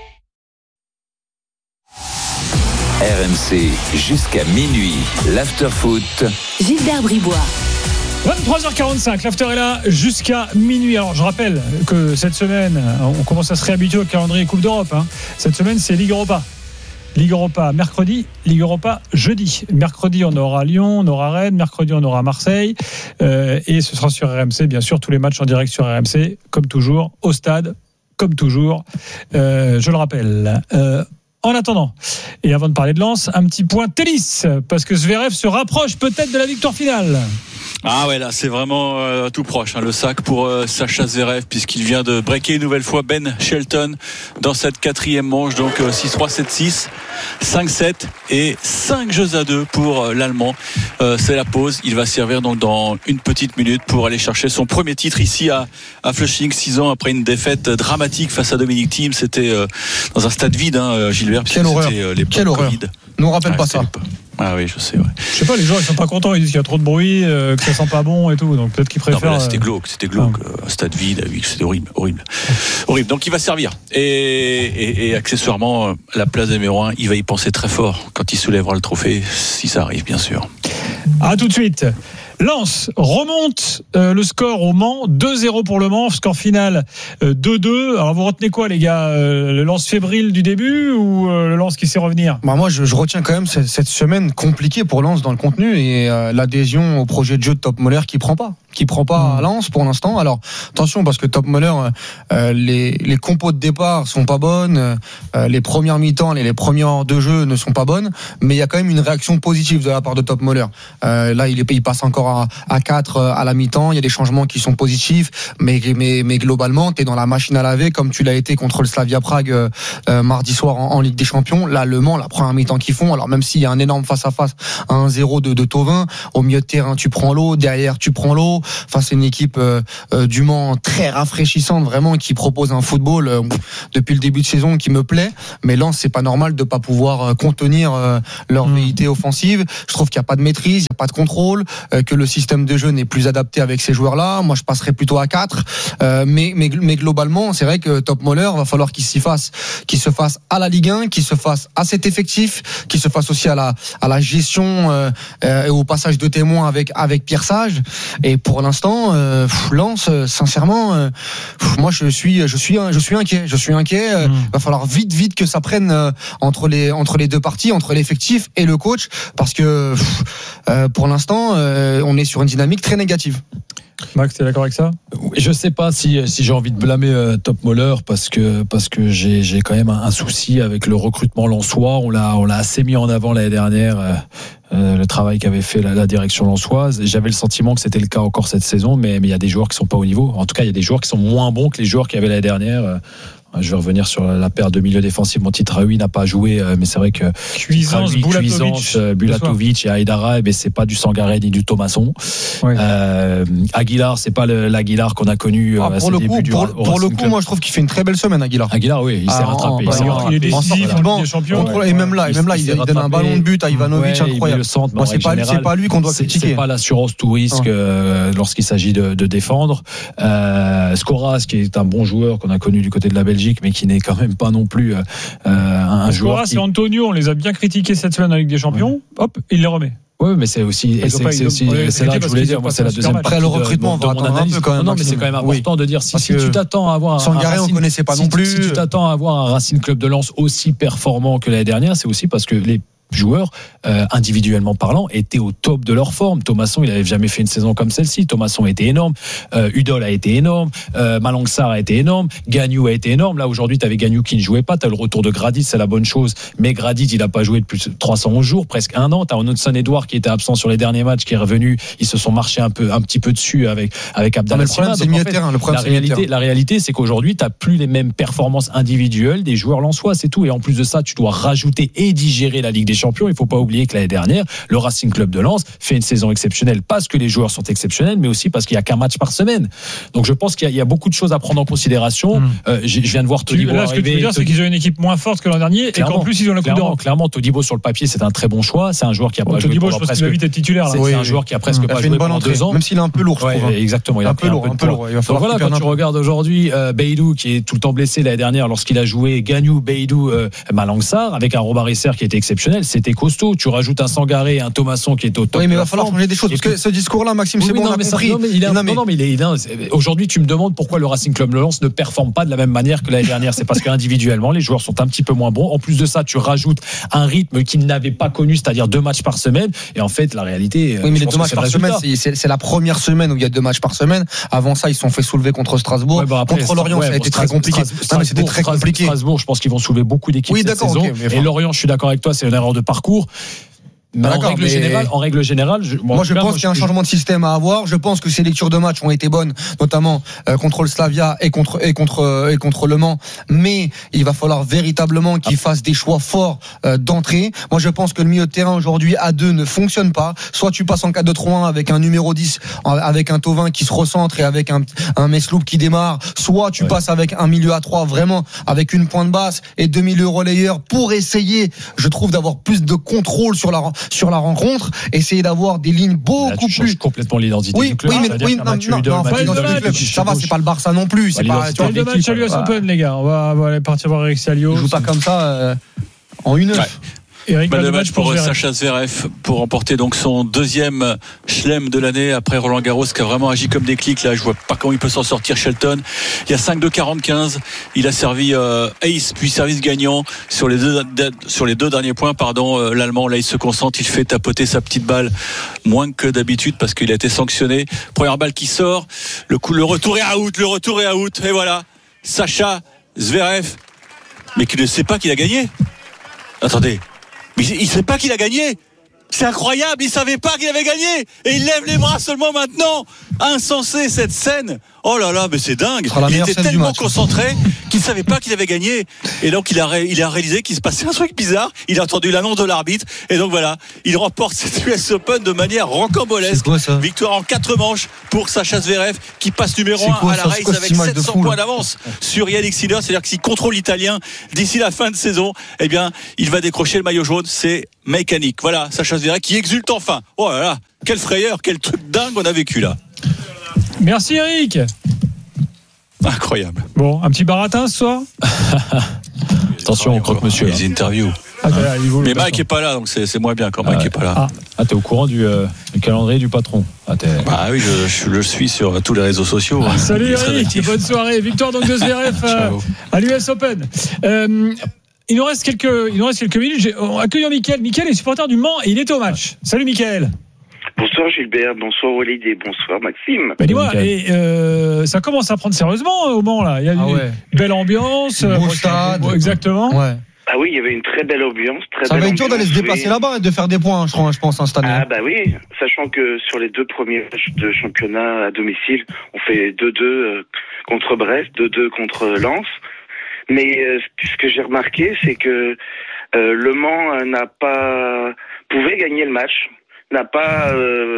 RMC jusqu'à minuit, l'after-foot. Gilbert Bribois. 23h45, l'after est là jusqu'à minuit. Alors je rappelle que cette semaine, on commence à se réhabituer au calendrier Coupe d'Europe. Cette semaine, c'est Ligue Europa. Ligue Europa mercredi, Ligue Europa jeudi. Mercredi, on aura Lyon, on aura Rennes. Mercredi, on aura Marseille. Et ce sera sur RMC, bien sûr, tous les matchs en direct sur RMC, comme toujours, au stade, comme toujours. Je le rappelle. En attendant, et avant de parler de Lens, un petit point tennis, parce que Zverev se rapproche peut-être de la victoire finale. Ah ouais, là c'est vraiment tout proche, le sac pour Sacha Zverev, puisqu'il vient de breaker une nouvelle fois Ben Shelton dans cette 4e manche, donc 6-3, 7-6, 5-7 et 5-2 pour l'Allemand. C'est la pause, il va servir donc dans une petite minute pour aller chercher son premier titre ici à Flushing, 6 ans après une défaite dramatique face à Dominic Thiem. C'était dans un stade vide, Gilbert, quelle horreur. c'était l'époque Covid. Nous rappelle pas ça. Ah oui, je sais. Ouais. Je sais pas, les joueurs ils sont pas contents, ils disent qu'il y a trop de bruit, que ça sent pas bon et tout, donc peut-être qu'ils préfèrent. Non, là, c'était glauque. Un stade vide, c'était horrible. Donc il va servir. Et accessoirement, la place numéro 1, il va y penser très fort quand il soulèvera le trophée, si ça arrive, bien sûr. À tout de suite. Lens remonte le score au Mans, 2-0 pour le Mans, score final 2-2. Alors vous retenez quoi les gars, le Lens fébrile du début ou le Lens qui sait revenir? Moi je retiens quand même cette semaine compliquée pour Lens dans le contenu et l'adhésion au projet de jeu de Top Moller qui prend pas à Lens pour l'instant. Alors attention parce que Top Moller, les compos de départ sont pas bonnes, les premières mi-temps, les premières heures de jeu ne sont pas bonnes, mais il y a quand même une réaction positive de la part de Top Moller. Là il passe encore à 4 à la mi-temps, il y a des changements qui sont positifs, mais globalement t'es dans la machine à laver comme tu l'as été contre le Slavia Prague mardi soir en Ligue des Champions. Là le Mans, la première mi-temps qu'ils font, alors même s'il y a un énorme face-à-face à 1-0 de Thauvin, au milieu de terrain tu prends l'eau, derrière tu prends l'eau. Enfin, c'est une équipe du Mans très rafraîchissante, vraiment, qui propose un football depuis le début de saison qui me plaît. Mais Lens, c'est pas normal de pas pouvoir contenir leur velléité offensive. Je trouve qu'il n'y a pas de maîtrise, il n'y a pas de contrôle, que le système de jeu n'est plus adapté avec ces joueurs-là. Moi, je passerais plutôt à 4. Mais globalement, c'est vrai que Top Moller, va falloir qu'il se fasse à la Ligue 1, qu'il se fasse à cet effectif, qu'il se fasse aussi à la gestion et au passage de témoins avec Pierre Sage. Et pour l'instant, Lens, sincèrement, moi je suis inquiet. Va falloir vite que ça prenne entre les deux parties, entre l'effectif et le coach, parce que pour l'instant, on est sur une dynamique très négative. Max, t'es d'accord avec ça? Je sais pas si j'ai envie de blâmer Top Moller parce que j'ai quand même un souci avec le recrutement lensois. On l'a assez mis en avant l'année dernière. Le travail qu'avait fait la direction lensoise. J'avais le sentiment que c'était le cas encore cette saison, mais il y a des joueurs qui sont pas au niveau. En tout cas, il y a des joueurs qui sont moins bons que les joueurs qu'il y avait l'année dernière. Je vais revenir sur la paire de milieu défensif. Mon Titraoui n'a pas joué, mais c'est vrai que Cuisance, Bulatovic et Aïdara, c'est pas du Sangaré ni du Thomasson. Oui. Aguilar, c'est pas l'Aguilar qu'on a connu à ses débuts du Racing Club. Pour le coup, moi je trouve qu'il fait une très belle semaine, Aguilar. Aguilar, oui, il s'est rattrapé. Il est décisif en Ligue des Champions. Et même là, il donne un ballon de but à Ivanovic incroyable. Moi, c'est pas lui qu'on doit critiquer. C'est pas l'assurance tout risque lorsqu'il s'agit de défendre. Skoras, qui est un bon joueur qu'on a connu du côté de la Belgique, mais qui n'est quand même pas non plus un joueur. C'est Antonio, on les a bien critiqués cette semaine en Ligue des Champions. Hop, il les remet. Oui, mais c'est aussi, c'est là que je voulais dire. Moi, c'est la deuxième partie. Après le recrutement, on va attendre un peu quand même. Non, mais c'est quand même important de dire si tu t'attends à avoir Sangaré, on connaissait pas non plus. Si tu t'attends à avoir un Racing Club de Lens aussi performant que l'année dernière, c'est aussi parce que les joueurs, individuellement parlant, étaient au top de leur forme. Thomasson, il n'avait jamais fait une saison comme celle-ci. Thomasson a été énorme. Udol a été énorme. Malang Sarr a été énorme. Gagnou a été énorme. Là, aujourd'hui, tu avais Gagnou qui ne jouait pas. Tu as le retour de Gradit, c'est la bonne chose. Mais Gradit, il n'a pas joué depuis 311 jours, presque un an. Tu as Onodson-Edouard qui était absent sur les derniers matchs, qui est revenu. Ils se sont marchés un petit peu dessus avec Abdallah Sima. La réalité, c'est qu'aujourd'hui, tu n'as plus les mêmes performances individuelles des joueurs lensois, c'est tout. Et en plus de ça, tu dois rajouter et digérer la Ligue des Champions. Il ne faut pas oublier que l'année dernière, le Racing Club de Lens fait une saison exceptionnelle parce que les joueurs sont exceptionnels, mais aussi parce qu'il n'y a qu'un match par semaine. Donc je pense qu'il y a beaucoup de choses à prendre en considération. Je viens de voir Todibo arriver. Ce que tu veux dire, c'est qu'ils ont une équipe moins forte que l'an dernier, clairement, et qu'en plus ils ont la Coupe d'Europe. Clairement, Todibo sur le papier, c'est un très bon choix. C'est un joueur qui a pas joué. Todibo, je pense qu'il va vite être titulaire. C'est un joueur qui a presque pas joué pendant 2 ans. Même s'il est un peu lourd, je trouve. Exactement, il a un peu lourd. Donc voilà, quand tu regardes aujourd'hui Beidou qui est tout le temps blessé l'année dernière lorsqu'il a joué, Gagnou, Beidou, Malang Sarr, avec un Robin Risser qui était exceptionnel, c'était costaud. Tu rajoutes un Sangaré, un Thomasson qui est au top. Oui, mais il va falloir changer des choses. Parce que ce discours-là, Maxime, c'est bon, on a compris. Aujourd'hui, tu me demandes pourquoi le Racing Club de Lens ne performe pas de la même manière que l'année dernière. C'est parce qu'individuellement, les joueurs sont un petit peu moins bons. En plus de ça, tu rajoutes un rythme qu'ils n'avaient pas connu, c'est-à-dire 2 matchs par semaine. Et en fait, la réalité. Oui, mais les 2 matchs par semaine, c'est la première semaine où il y a 2 matchs par semaine. Avant ça, ils se sont fait soulever contre Strasbourg. Contre Lorient, ça a été très compliqué. C'était très compliqué. Strasbourg, je pense qu'ils vont soulever beaucoup d'équipes cette saison. Et Lorient, je suis d'accord avec toi, c'est une erreur de parcours. Mais en règle générale, moi je pense qu'il y a un changement de système à avoir. Je pense que ces lectures de match ont été bonnes, notamment contre le Slavia et contre Le Mans. Mais il va falloir véritablement qu'ils fassent des choix forts d'entrée. Moi je pense que le milieu de terrain aujourd'hui à 2 ne fonctionne pas. Soit tu passes en 4-2-3-1 avec un numéro 10, avec un Thauvin qui se recentre et avec un Mesloub qui démarre. Soit tu passes avec un milieu à 3 vraiment avec une pointe basse et 2 milieux relayeurs pour essayer, je trouve, d'avoir plus de contrôle sur la sur la rencontre, essayer d'avoir des lignes beaucoup tu plus. changes complètement l'identité du club. Oui, mais ça va, c'est pas le Barça non plus. C'est pas le match à l'US Open, les gars. On va aller partir voir Eric Salio. Il joue pas comme ça en une heure. Eric, le match pour Sacha Zverev pour remporter donc son deuxième chelem de l'année après Roland Garros qui a vraiment agi comme des clics. Là, je vois pas comment il peut s'en sortir. Shelton, il y a 5-2-45. Il a servi ace puis service gagnant sur les deux derniers points. L'Allemand là il se concentre, il fait tapoter sa petite balle moins que d'habitude parce qu'il a été sanctionné. Première balle qui sort, le retour est out et voilà Sacha Zverev, mais qui ne sait pas qu'il a gagné. Attendez. Mais il sait pas qu'il a gagné. C'est incroyable, il savait pas qu'il avait gagné et il lève les bras seulement maintenant. Insensé cette scène. Oh là là, mais c'est dingue. Il était tellement concentré qu'il savait pas qu'il avait gagné et donc il a réalisé qu'il se passait un truc bizarre. Il a entendu l'annonce de l'arbitre et donc voilà, il remporte cette US Open de manière rocambolesque. Victoire en 4 manches pour Sacha Zverev qui passe numéro 1 à la race avec 700 points d'avance sur Yannick Sinner. C'est-à-dire que s'il contrôle l'italien d'ici la fin de saison, eh bien, il va décrocher le maillot jaune. C'est mécanique. Voilà, Sacha Zverev qui exulte enfin. Oh là là, quelle frayeur, quel truc dingue on a vécu là. Merci Eric. Incroyable. Bon, un petit baratin ce soir. Attention, on croque monsieur. Les interviews. Mais Mike est pas là, donc c'est moins bien quand Mike est pas là. T'es au courant du calendrier du patron. Oui, je le suis sur tous les réseaux sociaux. Salut Eric, bonne soirée. Victoire donc de Zverev à l'US Open. Il nous reste quelques minutes. Accueillons Mickaël. Mickaël est supporter du Mans et il est au match. Salut Mickaël. Bonsoir Gilbert, bonsoir Walid et bonsoir Maxime. Dis-moi, ça commence à prendre sérieusement au Mans là. Il y a une belle ambiance. Beau stade. Exactement. Ouais. Ah oui, il y avait une très belle ambiance. Ça va être dur d'aller se déplacer là-bas et de faire des points, je pense, cette année. Ah bah oui, sachant que sur les 2 premiers matchs de championnat à domicile, on fait 2-2 contre Brest, 2-2 contre Lens. Mais ce que j'ai remarqué, c'est que Le Mans pouvait gagner le match, n'a pas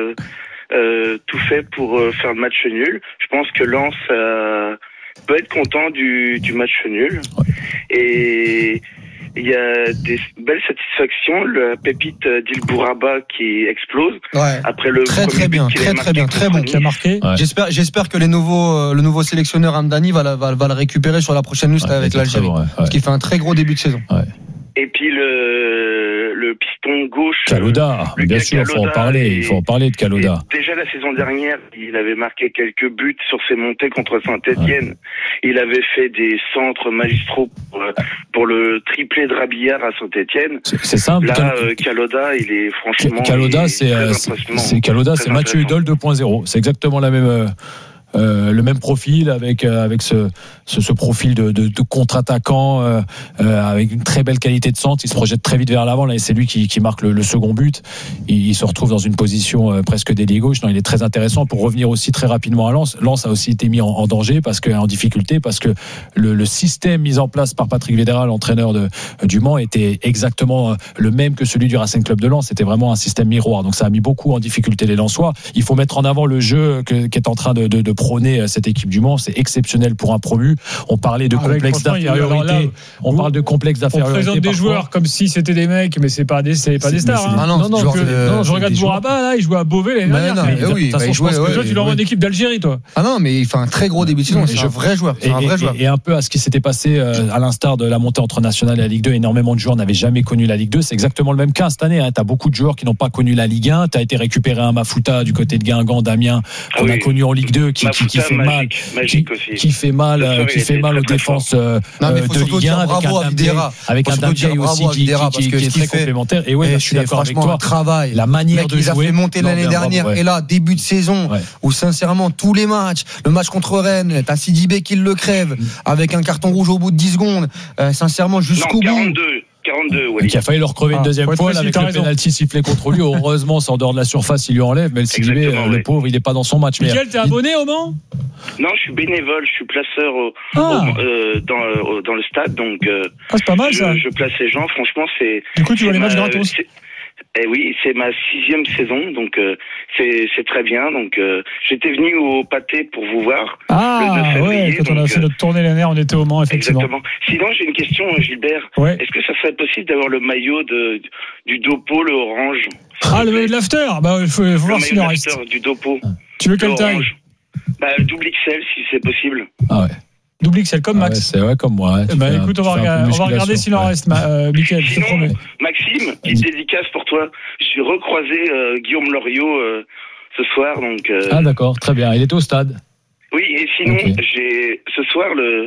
tout fait pour faire le match nul. Je pense que Lens peut être content du match nul. Et il y a des belles satisfactions. La pépite d'Il Bouraba qui explose. Après le très bien, très bon. Qui a marqué. Ouais. J'espère que le nouveau sélectionneur Hamdani va le récupérer sur la prochaine liste avec l'Algérie. Parce qu'il fait un très gros début de saison. Ouais. Et puis le piston gauche. Kaloda, bien sûr, il faut en parler de Kaloda. Déjà la saison dernière, il avait marqué quelques buts sur ses montées contre Saint-Etienne. Il avait fait des centres magistraux pour le triplé de Rabillard à Saint-Etienne. C'est simple. Là, Kaloda, il est franchement. Kaloda, c'est Mathieu Hudol 2.0. C'est exactement la même. Le même profil avec ce profil de contre-attaquant avec une très belle qualité de centre. Il se projette très vite vers l'avant là, et c'est lui qui marque le second but. Il se retrouve dans une position presque d'ailier gauche. Non, il est très intéressant. Pour revenir aussi très rapidement à Lens, Lens a aussi été mis en danger en difficulté parce que le système mis en place par Patrick Vieira, l'entraîneur du Mans, était exactement le même que celui du Racing Club de Lens. C'était vraiment un système miroir. Donc ça a mis beaucoup en difficulté les Lensois. Il faut mettre en avant le jeu qui est en train de prôner cette équipe du Mans. C'est exceptionnel pour un promu. On parlait de complexe d'infériorité. On parle de complexe d'infériorité. On présente des joueurs comme si c'était des mecs, mais c'est pas des stars. Non, je regarde Bouraba, là, il jouait à Beauvais l'année dernière. Toi, tu l'envoies une équipe d'Algérie, toi. Ah non, mais il fait un très gros début de saison. C'est un vrai joueur. Et un peu à ce qui s'était passé à l'instar de la montée entre National et la Ligue 2, énormément de joueurs n'avaient jamais connu la Ligue 2. C'est exactement le même cas cette année. Tu as beaucoup de joueurs qui n'ont pas connu la Ligue 1. Tu as été récupéré un Mafuta du côté de Guingamp, Damien, qu'on a connu en Ligue 2, qui fait mal, qui fait mal aux défenses de Ligue 1 avec un Damien aussi qui est très complémentaire. Et ouais, je suis d'accord avec toi. La manière de jouer. Il a fait monter l'année dernière et là, début de saison, où sincèrement, tous les matchs, le match contre Rennes, t'as Sidibé qui le crève avec un carton rouge au bout de 10 secondes, sincèrement, jusqu'au bout. 42, oui. Qui a failli le recrever une deuxième fois là, avec le pénalty sifflé contre lui. Heureusement, c'est en dehors de la surface, il lui enlève. Mais le Sidibé, le pauvre, il n'est pas dans son match. Michel, t'es abonné au Mans ? Non, je suis bénévole, je suis placeur dans le stade, donc c'est pas mal ça. Je place les gens. Franchement, c'est. Du coup, tu vois les matchs gratos. Eh oui, c'est ma 6e saison, donc c'est très bien. Donc j'étais venu au Pâté pour vous voir. Ah, le 2 février, ouais, quand on a fait notre tournée l'année dernière, on était au Mans, effectivement. Exactement. Sinon, j'ai une question, Gilbert. Ouais. Est-ce que ça serait possible d'avoir le maillot du Dopo, le orange? Ah, le maillot de l'after. Bah, il faut voir s'il en reste. Le maillot de l'after du Dopo. Tu veux quelle taille? Double XL, si c'est possible. Ah ouais. Double XL comme Max. Ouais, c'est comme moi. Bah écoute, on va regarder s'il en reste, Mickaël, je te promets. Maxime, petite dédicace pour toi. J'ai recroisé Guillaume Loriot ce soir, donc. Ah d'accord, très bien. Il était au stade. Oui, et sinon, j'ai ce soir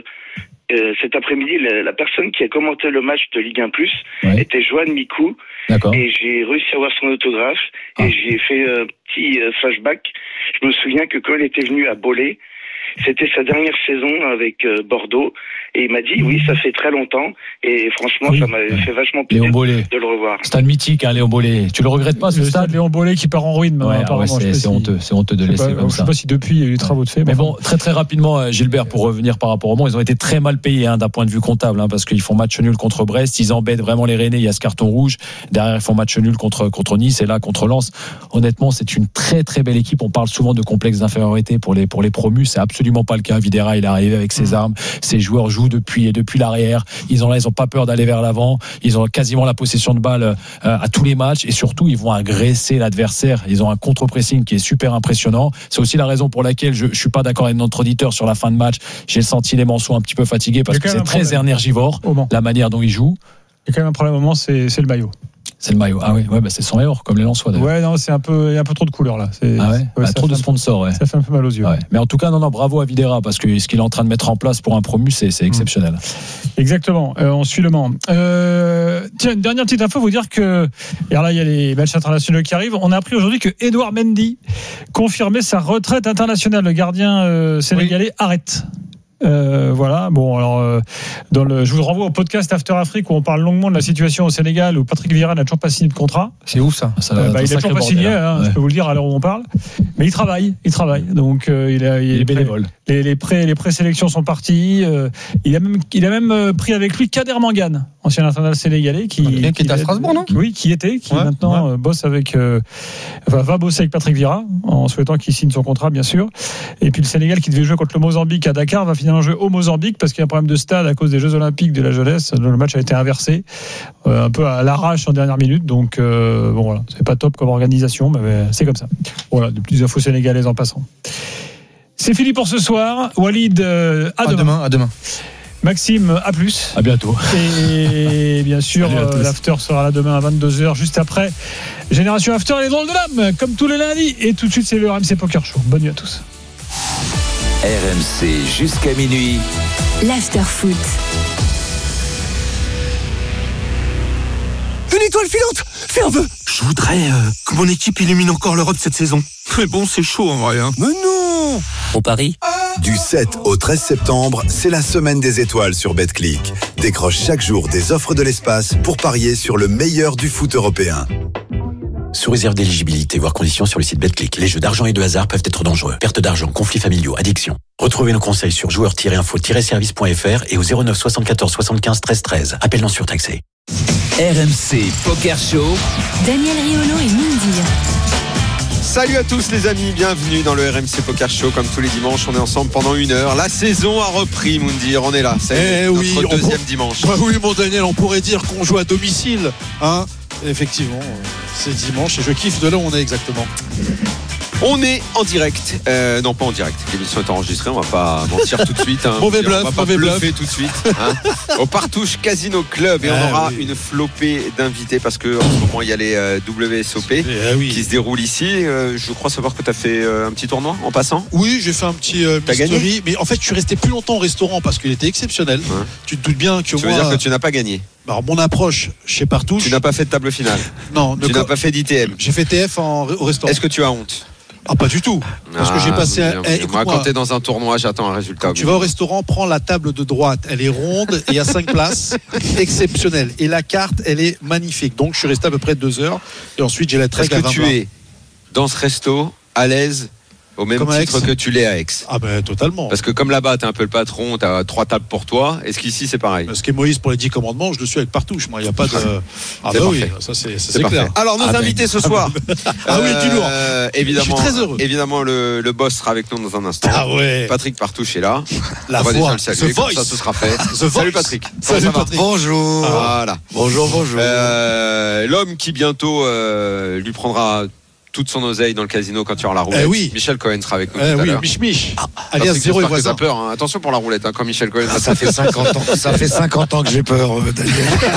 cet après-midi, la personne qui a commenté le match de Ligue 1+, était Joanne Micou. D'accord. Et j'ai réussi à avoir son autographe et j'ai fait un petit flashback. Je me souviens que quand il était venu à Bollé, c'était sa dernière saison avec Bordeaux et il m'a dit oui, ça fait très longtemps et franchement ça m'a fait vachement plaisir de le revoir. Stade mythique, Léon Bollé. Tu le regrettes pas, ce stade Léon Bollé qui part en ruine apparemment. C'est honteux de laisser comme ça. Je sais pas si depuis il y a eu des travaux de fait. Mais bon, très rapidement, Gilbert, pour revenir par rapport au Mans, ils ont été très mal payés d'un point de vue comptable, parce qu'ils font match nul contre Brest, ils embêtent vraiment les Rennais, il y a ce carton rouge. Derrière, ils font match nul contre Nice et là contre Lens. Honnêtement, c'est une très belle équipe. On parle souvent de complexe d'infériorité pour les promus, c'est absolument pas le cas. Videra, il est arrivé avec ses armes, ses joueurs jouent depuis l'arrière. Ils ont pas peur d'aller vers l'avant. Ils ont quasiment la possession de balle à tous les matchs et surtout ils vont agresser l'adversaire. Ils ont un contre-pressing qui est super impressionnant. C'est aussi la raison pour laquelle je suis pas d'accord avec notre auditeur sur la fin de match. J'ai senti les Manceaux un petit peu fatigués parce que c'est très énergivore la manière dont ils jouent. Il y a quand même un problème au moment, c'est le maillot. C'est le maillot. Ah oui, c'est 100 € comme les Lensois d'ailleurs. Ouais, non, il y a un peu trop de couleurs là. Trop de sponsors. Ça fait un peu mal aux yeux. Ouais. Mais en tout cas, bravo à Videra parce que ce qu'il est en train de mettre en place pour un promu, c'est exceptionnel. Exactement. On suit le Mans. Tiens, une dernière petite info, vous dire que alors là, il y a les matchs internationaux qui arrivent. On a appris aujourd'hui que Edouard Mendy confirmait sa retraite internationale. Le gardien sénégalais arrête. Voilà. Bon, alors, je vous renvoie au podcast After Afrique où on parle longuement de la situation au Sénégal où Patrick Vieira n'a toujours pas signé de contrat. C'est ouf ça. Il n'a toujours pas signé, je peux vous le dire à l'heure où on parle. Mais il travaille. Donc il est bénévole. Les présélections sont parties. Il a même pris avec lui Kader Mangane, ancien international sénégalais qui était à Strasbourg, non ? Oui, qui maintenant bosse avec, va bosser avec Patrick Vieira en souhaitant qu'il signe son contrat, bien sûr. Et puis le Sénégal qui devait jouer contre le Mozambique à Dakar va finalement jouer au Mozambique parce qu'il y a un problème de stade à cause des Jeux Olympiques de la jeunesse. Le match a été inversé un peu à l'arrache en dernière minute. Donc voilà, c'est pas top comme organisation, mais c'est comme ça. Voilà, des petites infos sénégalaises en passant. C'est fini pour ce soir. Walid, à demain. Maxime, à plus. À bientôt. Et bien sûr, l'after sera là demain à 22h, juste après Génération After et les drôles de l'âme, comme tous les lundis. Et tout de suite, c'est le RMC Poker Show. Bonne nuit à tous. RMC jusqu'à minuit. L'After Foot. Une étoile filante! Fais un vœu! Je voudrais que mon équipe illumine encore l'Europe cette saison. Mais bon, c'est chaud en vrai. Mais non! Au Paris. Du 7 au 13 septembre, c'est la semaine des étoiles sur Betclic. Décroche chaque jour des offres de l'espace pour parier sur le meilleur du foot européen. Sous réserve d'éligibilité, voire conditions sur le site Betclic. Les jeux d'argent et de hasard peuvent être dangereux. Perte d'argent, conflits familiaux, addiction. Retrouvez nos conseils sur joueurs-info-service.fr et au 09 74 75 13 13. Appel non surtaxé. RMC Poker Show. Daniel Riolo et Mindir. Salut à tous les amis, bienvenue dans le RMC Poker Show. Comme tous les dimanches, on est ensemble pendant 1 heure. La saison a repris, Moundir, on est là. C'est notre deuxième dimanche. Bah oui, mon Daniel, on pourrait dire qu'on joue à domicile, hein. Effectivement, c'est dimanche et je kiffe de là où on est exactement. On est en direct, non pas en direct, l'émission est enregistrée, on va pas mentir tout de suite, hein. Mauvais bluff, on va pas bluffer tout de suite, hein. Au Partouche Casino Club et on aura une flopée d'invités parce que en ce moment il y a les WSOP qui se déroulent ici. Je crois savoir que tu as fait un petit tournoi en passant. Oui, j'ai fait un petit mystery, mais en fait je suis resté plus longtemps au restaurant parce qu'il était exceptionnel. Tu te doutes bien que tu veux dire que tu n'as pas gagné? Alors mon approche chez Partouche. Tu n'as pas fait de table finale? Non. Tu n'as pas fait d'ITM? J'ai fait TF au restaurant. Est-ce que tu as honte? Ah, pas du tout. Parce que j'ai passé moi, quand t'es dans un tournoi, j'attends un résultat. Quand tu vas au restaurant, prends la table de droite. Elle est ronde et il y a 5 places. Exceptionnelle. Et la carte, elle est magnifique. Donc, je suis resté à peu près 2 heures. Et ensuite, j'ai la trek à 20. Est-ce que tu es dans ce resto à l'aise Au même Comme à titre Aix. que tu l'es à Aix. Ah ben totalement. Parce que comme là-bas, t'es un peu le patron, t'as 3 tables pour toi. Est-ce qu'ici, c'est pareil? Ce qui est Moïse pour les 10 commandements, je le suis avec Partouche. Moi, il n'y a pas de. Ah C'est bah oui, parfait. ça c'est C'est parfait. clair. Alors, nos invités ce soir. Ah oui, du lourd. Évidemment, Je suis très heureux. Évidemment, le boss sera avec nous dans un instant. Ah ouais. Patrick Partouche est là. La On va voix, déjà le saluer, The comme ça, Voice. ce sera fait. The Salut Voice. Patrick. Salut Comment ça va? Patrick. Bonjour. Voilà. Bonjour. L'homme qui bientôt lui prendra toute son oseille dans le casino quand il y aura la roulette. Eh oui. Michel Cohen sera avec nous tout à Oui, l'heure. Mich. Alias Alias Zéro et voisin. T'as peur, hein. Attention pour la roulette, hein, quand Michel Cohen. Ça fait 50 ans. Ça fait 50 ans que j'ai peur, Daniel.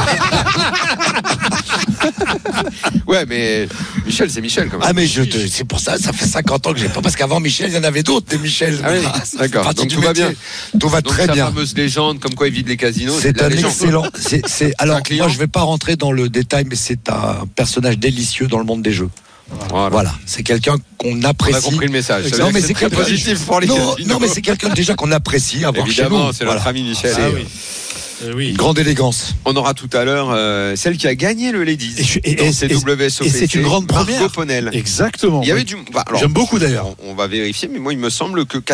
Ouais, mais Michel, c'est Michel quand même. Ah mais c'est pour ça fait 50 ans que j'ai peur, parce qu'avant Michel, il y en avait d'autres des Michel. Ah oui, Ça fait d'accord. partie Donc du tout va métier. bien. Tout va Donc très sa bien. fameuse légende, comme quoi il vide les casinos. C'est la un légende. excellent. Alors client. moi je vais pas rentrer dans le détail, mais c'est un personnage délicieux dans le monde des jeux. Voilà, c'est quelqu'un qu'on apprécie. On a compris le message. Ça veut Non dire mais que c'est très quelqu'un positif pour les casinos. Non mais c'est quelqu'un déjà qu'on apprécie avoir chez nous. Évidemment, c'est notre ami Michel. Ah oui. Oui. Une grande élégance. On aura tout à l'heure celle qui a gagné le Ladies dans ces WSOP. Et c'est une grande première. Margot Ponel. Exactement. Il y avait du. Alors, j'aime beaucoup d'ailleurs. On va vérifier, mais moi il me semble que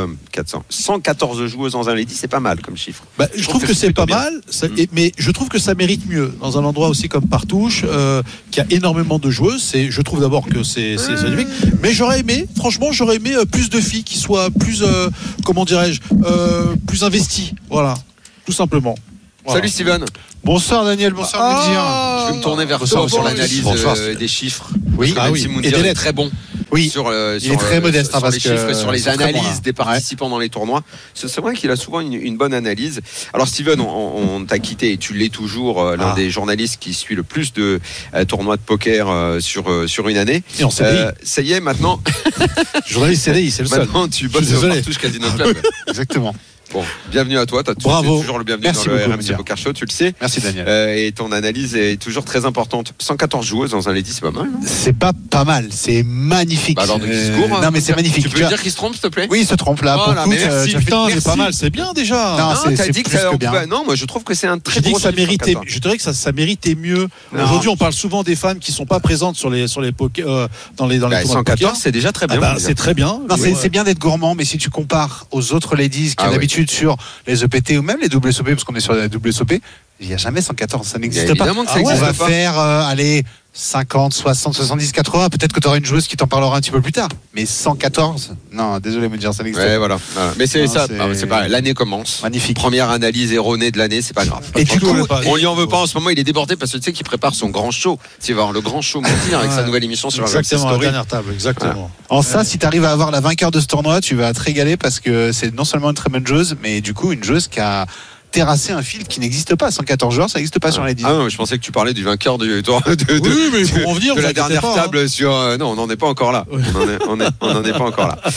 114 joueuses dans un Ladies, c'est pas mal comme chiffre. Bah, je trouve que c'est pas mal, mais je trouve que ça mérite mieux dans un endroit aussi comme Partouche, qui a énormément de joueuses. Je trouve d'abord que c'est magnifique, mais j'aurais aimé plus de filles qui soient plus, comment dirais-je, plus investies. Voilà, tout simplement. Voilà. Salut Steven. Bonsoir Daniel, bonsoir Médien. Je vais me tourner vers toi sur l'analyse des chiffres. Oui, Parce que même si Moundir est très bon. Oui, sur, il est très modeste sur parce les chiffres que et sur les c'est très bon, analyses là. des participants dans les tournois. C'est vrai qu'il a souvent une bonne analyse. Alors Steven, on t'a quitté et tu l'es toujours l'un des journalistes qui suit le plus de tournois de poker sur une année. Et en CDI. Ça y est, maintenant. Journaliste CDI, c'est le seul. Maintenant, tu bosses au Partouche Casino Club. Exactement. Bon, bienvenue à toi. Bravo. Toujours le bienvenu Merci dans le beaucoup, RMC Moundir. Poker Show, tu le sais. Merci Daniel. Et ton analyse est toujours très importante. 114 joueuses dans un Lady, c'est pas mal. Hein, c'est pas mal, c'est magnifique. Bah alors de qui se court, non mais c'est magnifique. Tu peux dire qu'il se trompe, s'il te plaît? Oui, il se trompe là. Voilà, pour mais merci, putain, c'est merci. pas mal, c'est bien déjà. Non, t'as dit que plus ça. que bien. Non, moi je trouve que c'est un très Je dis gros que ça chiffre, méritait. 114. Je dirais que ça méritait mieux. Non. Aujourd'hui, on parle souvent des femmes qui sont pas présentes sur les poker, dans les tournois de 114, poker. c'est déjà très bien. C'est très bien. Non, c'est bien d'être gourmand, mais si tu compares aux autres ladies qui d'habitude sur les EPT ou même les WSOP, parce qu'on est sur la WSOP, il n'y a jamais 114, ça n'existe pas. Évidemment que ça On existe va pas. faire aller 50, 60, 70, 80. Peut-être que tu auras une joueuse qui t'en parlera un petit peu plus tard. Mais 114, non, désolé, me dire ça n'existe Ouais, pas. voilà. Mais c'est Non, ça. c'est- C'est pas. L'année commence. Magnifique. Première analyse erronée de l'année, c'est pas grave. Et du coup, on lui en veut pas en ce moment. Il est débordé parce que tu sais qu'il prépare son grand show. Tu vas voir le grand show Moundir avec sa nouvelle émission sur RMC Exactement, la Story. dernière table, exactement. Voilà. En ça, si tu arrives à avoir la vainqueur de ce tournoi, tu vas te régaler parce que c'est non seulement une très bonne joueuse, mais du coup une joueuse qui a terrassé un fil qui n'existe pas. 114 joueurs, ça n'existe pas sur les 10. Ah non, je pensais que tu parlais du vainqueur du tour Oui, mais il faut revenir, de vous la inquiétez dernière pas, table sur. Non, on n'en est pas encore là. On n'en est pas encore là.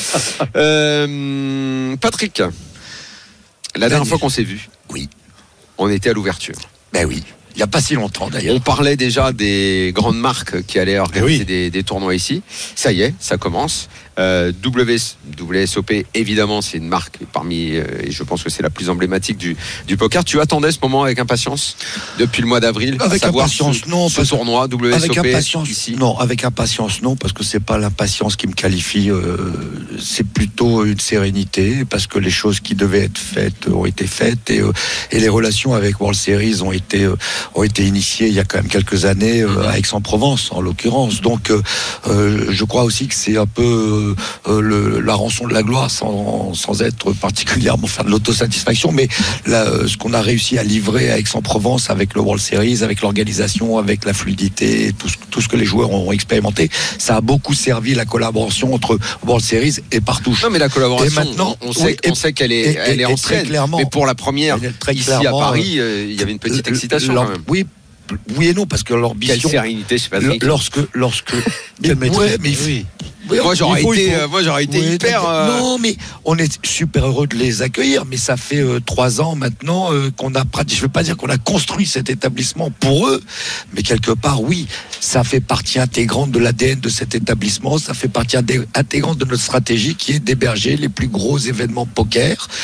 Patrick, la dernière fois qu'on s'est vu, oui, on était à l'ouverture. Ben oui. Il n'y a pas si longtemps d'ailleurs. On parlait déjà des grandes marques qui allaient organiser des tournois ici. Ça y est, ça commence. WSOP, évidemment, c'est une marque parmi, et je pense que c'est la plus emblématique du poker. Tu attendais ce moment avec impatience depuis le mois d'avril? Avec impatience, non. Ce tournoi, WSOP, avec impatience, ici. non. Avec impatience, non, parce que c'est pas l'impatience qui me qualifie. C'est plutôt une sérénité, parce que les choses qui devaient être faites ont été faites, et les relations avec World Series ont été initiées il y a quand même quelques années à Aix-en-Provence, en l'occurrence. Donc, je crois aussi que c'est un peu la rançon de la gloire, sans être particulièrement faire de l'autosatisfaction, mais ce qu'on a réussi à livrer à Aix-en-Provence avec le World Series, avec l'organisation, avec la fluidité, tout ce que les joueurs ont expérimenté, ça a beaucoup servi la collaboration entre World Series et Partouche. Non, mais la collaboration, et maintenant, on sait qu'elle est en train, mais pour la première ici à Paris, il y avait une petite excitation quand même. Oui et non, parce que l'ambition. Quelle sérénité, je sais pas. Lorsque. Quelle maîtrise. Mais oui. Moi j'aurais été hyper. Non, mais on est super heureux de les accueillir, mais ça fait 3 ans maintenant qu'on a pratiqué. Je ne veux pas dire qu'on a construit cet établissement pour eux, mais quelque part, oui, ça fait partie intégrante de l'ADN de cet établissement, ça fait partie intégrante de notre stratégie qui est d'héberger les plus gros événements poker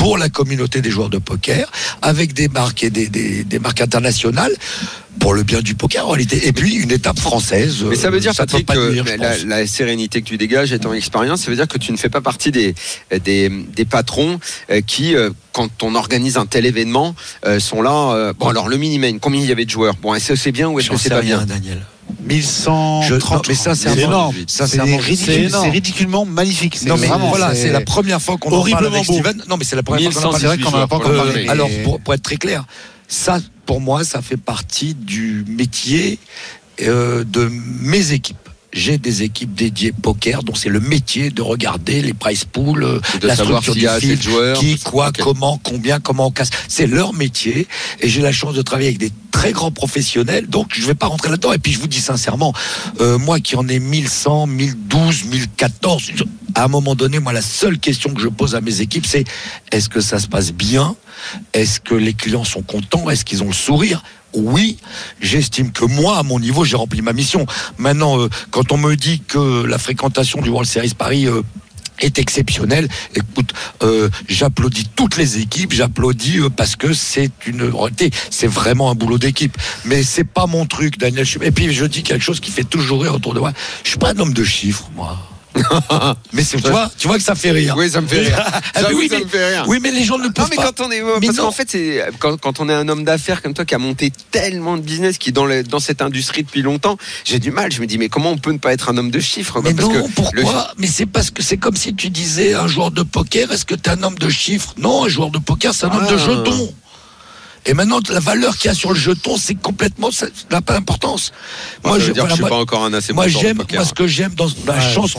pour la communauté des joueurs de poker, avec des marques et des marques internationales, pour le bien du poker en réalité. Et puis une étape française. Mais ça veut dire, Patrick, que la sérénité que tu dégages et ton expérience, ça veut dire que tu ne fais pas partie des patrons qui, quand on organise un tel événement, sont là. Bon, alors le mini-main, combien il y avait de joueurs? Bon, est-ce que c'est bien ou est-ce que c'est pas bien, Daniel? 1130. Mais ça, c'est énorme. C'est ridiculement magnifique. Non, mais voilà, c'est la première fois qu'on en parle avec Steven. Non, mais c'est la première fois qu'on en parle. Alors, pour être très clair, ça, pour moi, ça fait partie du métier de mes équipes. J'ai des équipes dédiées poker, dont c'est le métier de regarder les prize pools, la structure du field, qui, quoi, comment, combien, comment on casse. C'est leur métier, et j'ai la chance de travailler avec des très grands professionnels, donc je vais pas rentrer là-dedans. Et puis je vous dis sincèrement, moi qui en ai 1100, 1012, 1014, à un moment donné, moi la seule question que je pose à mes équipes, c'est est-ce que ça se passe bien? Est-ce que les clients sont contents? Est-ce qu'ils ont le sourire? Oui, j'estime que moi, à mon niveau, j'ai rempli ma mission. Maintenant, quand on me dit que la fréquentation du World Series Paris est exceptionnelle, écoute, j'applaudis toutes les équipes, j'applaudis parce que c'est c'est vraiment un boulot d'équipe. Mais c'est pas mon truc, Daniel. Et puis je dis quelque chose qui fait toujours rire autour de moi. Je suis pas un homme de chiffres, moi. Mais c'est tu vois que ça fait rire. Oui, ça me fait rire. Ça me fait rire. Oui, mais les gens ne peuvent pas. Parce qu'en fait, c'est quand on est un homme d'affaires comme toi qui a monté tellement de business, qui est dans cette industrie depuis longtemps, j'ai du mal. Je me dis mais comment on peut ne pas être un homme de chiffres? Mais non, pourquoi? Mais c'est parce que c'est comme si tu disais un joueur de poker, est-ce que tu es un homme de chiffres? Non, un joueur de poker, c'est un homme de jetons. Et maintenant, la valeur qu'il y a sur le jeton, c'est complètement, ça n'a pas d'importance. Moi, je suis pas encore un assez bon joueur de poker. Moi, ce que j'aime dans la chance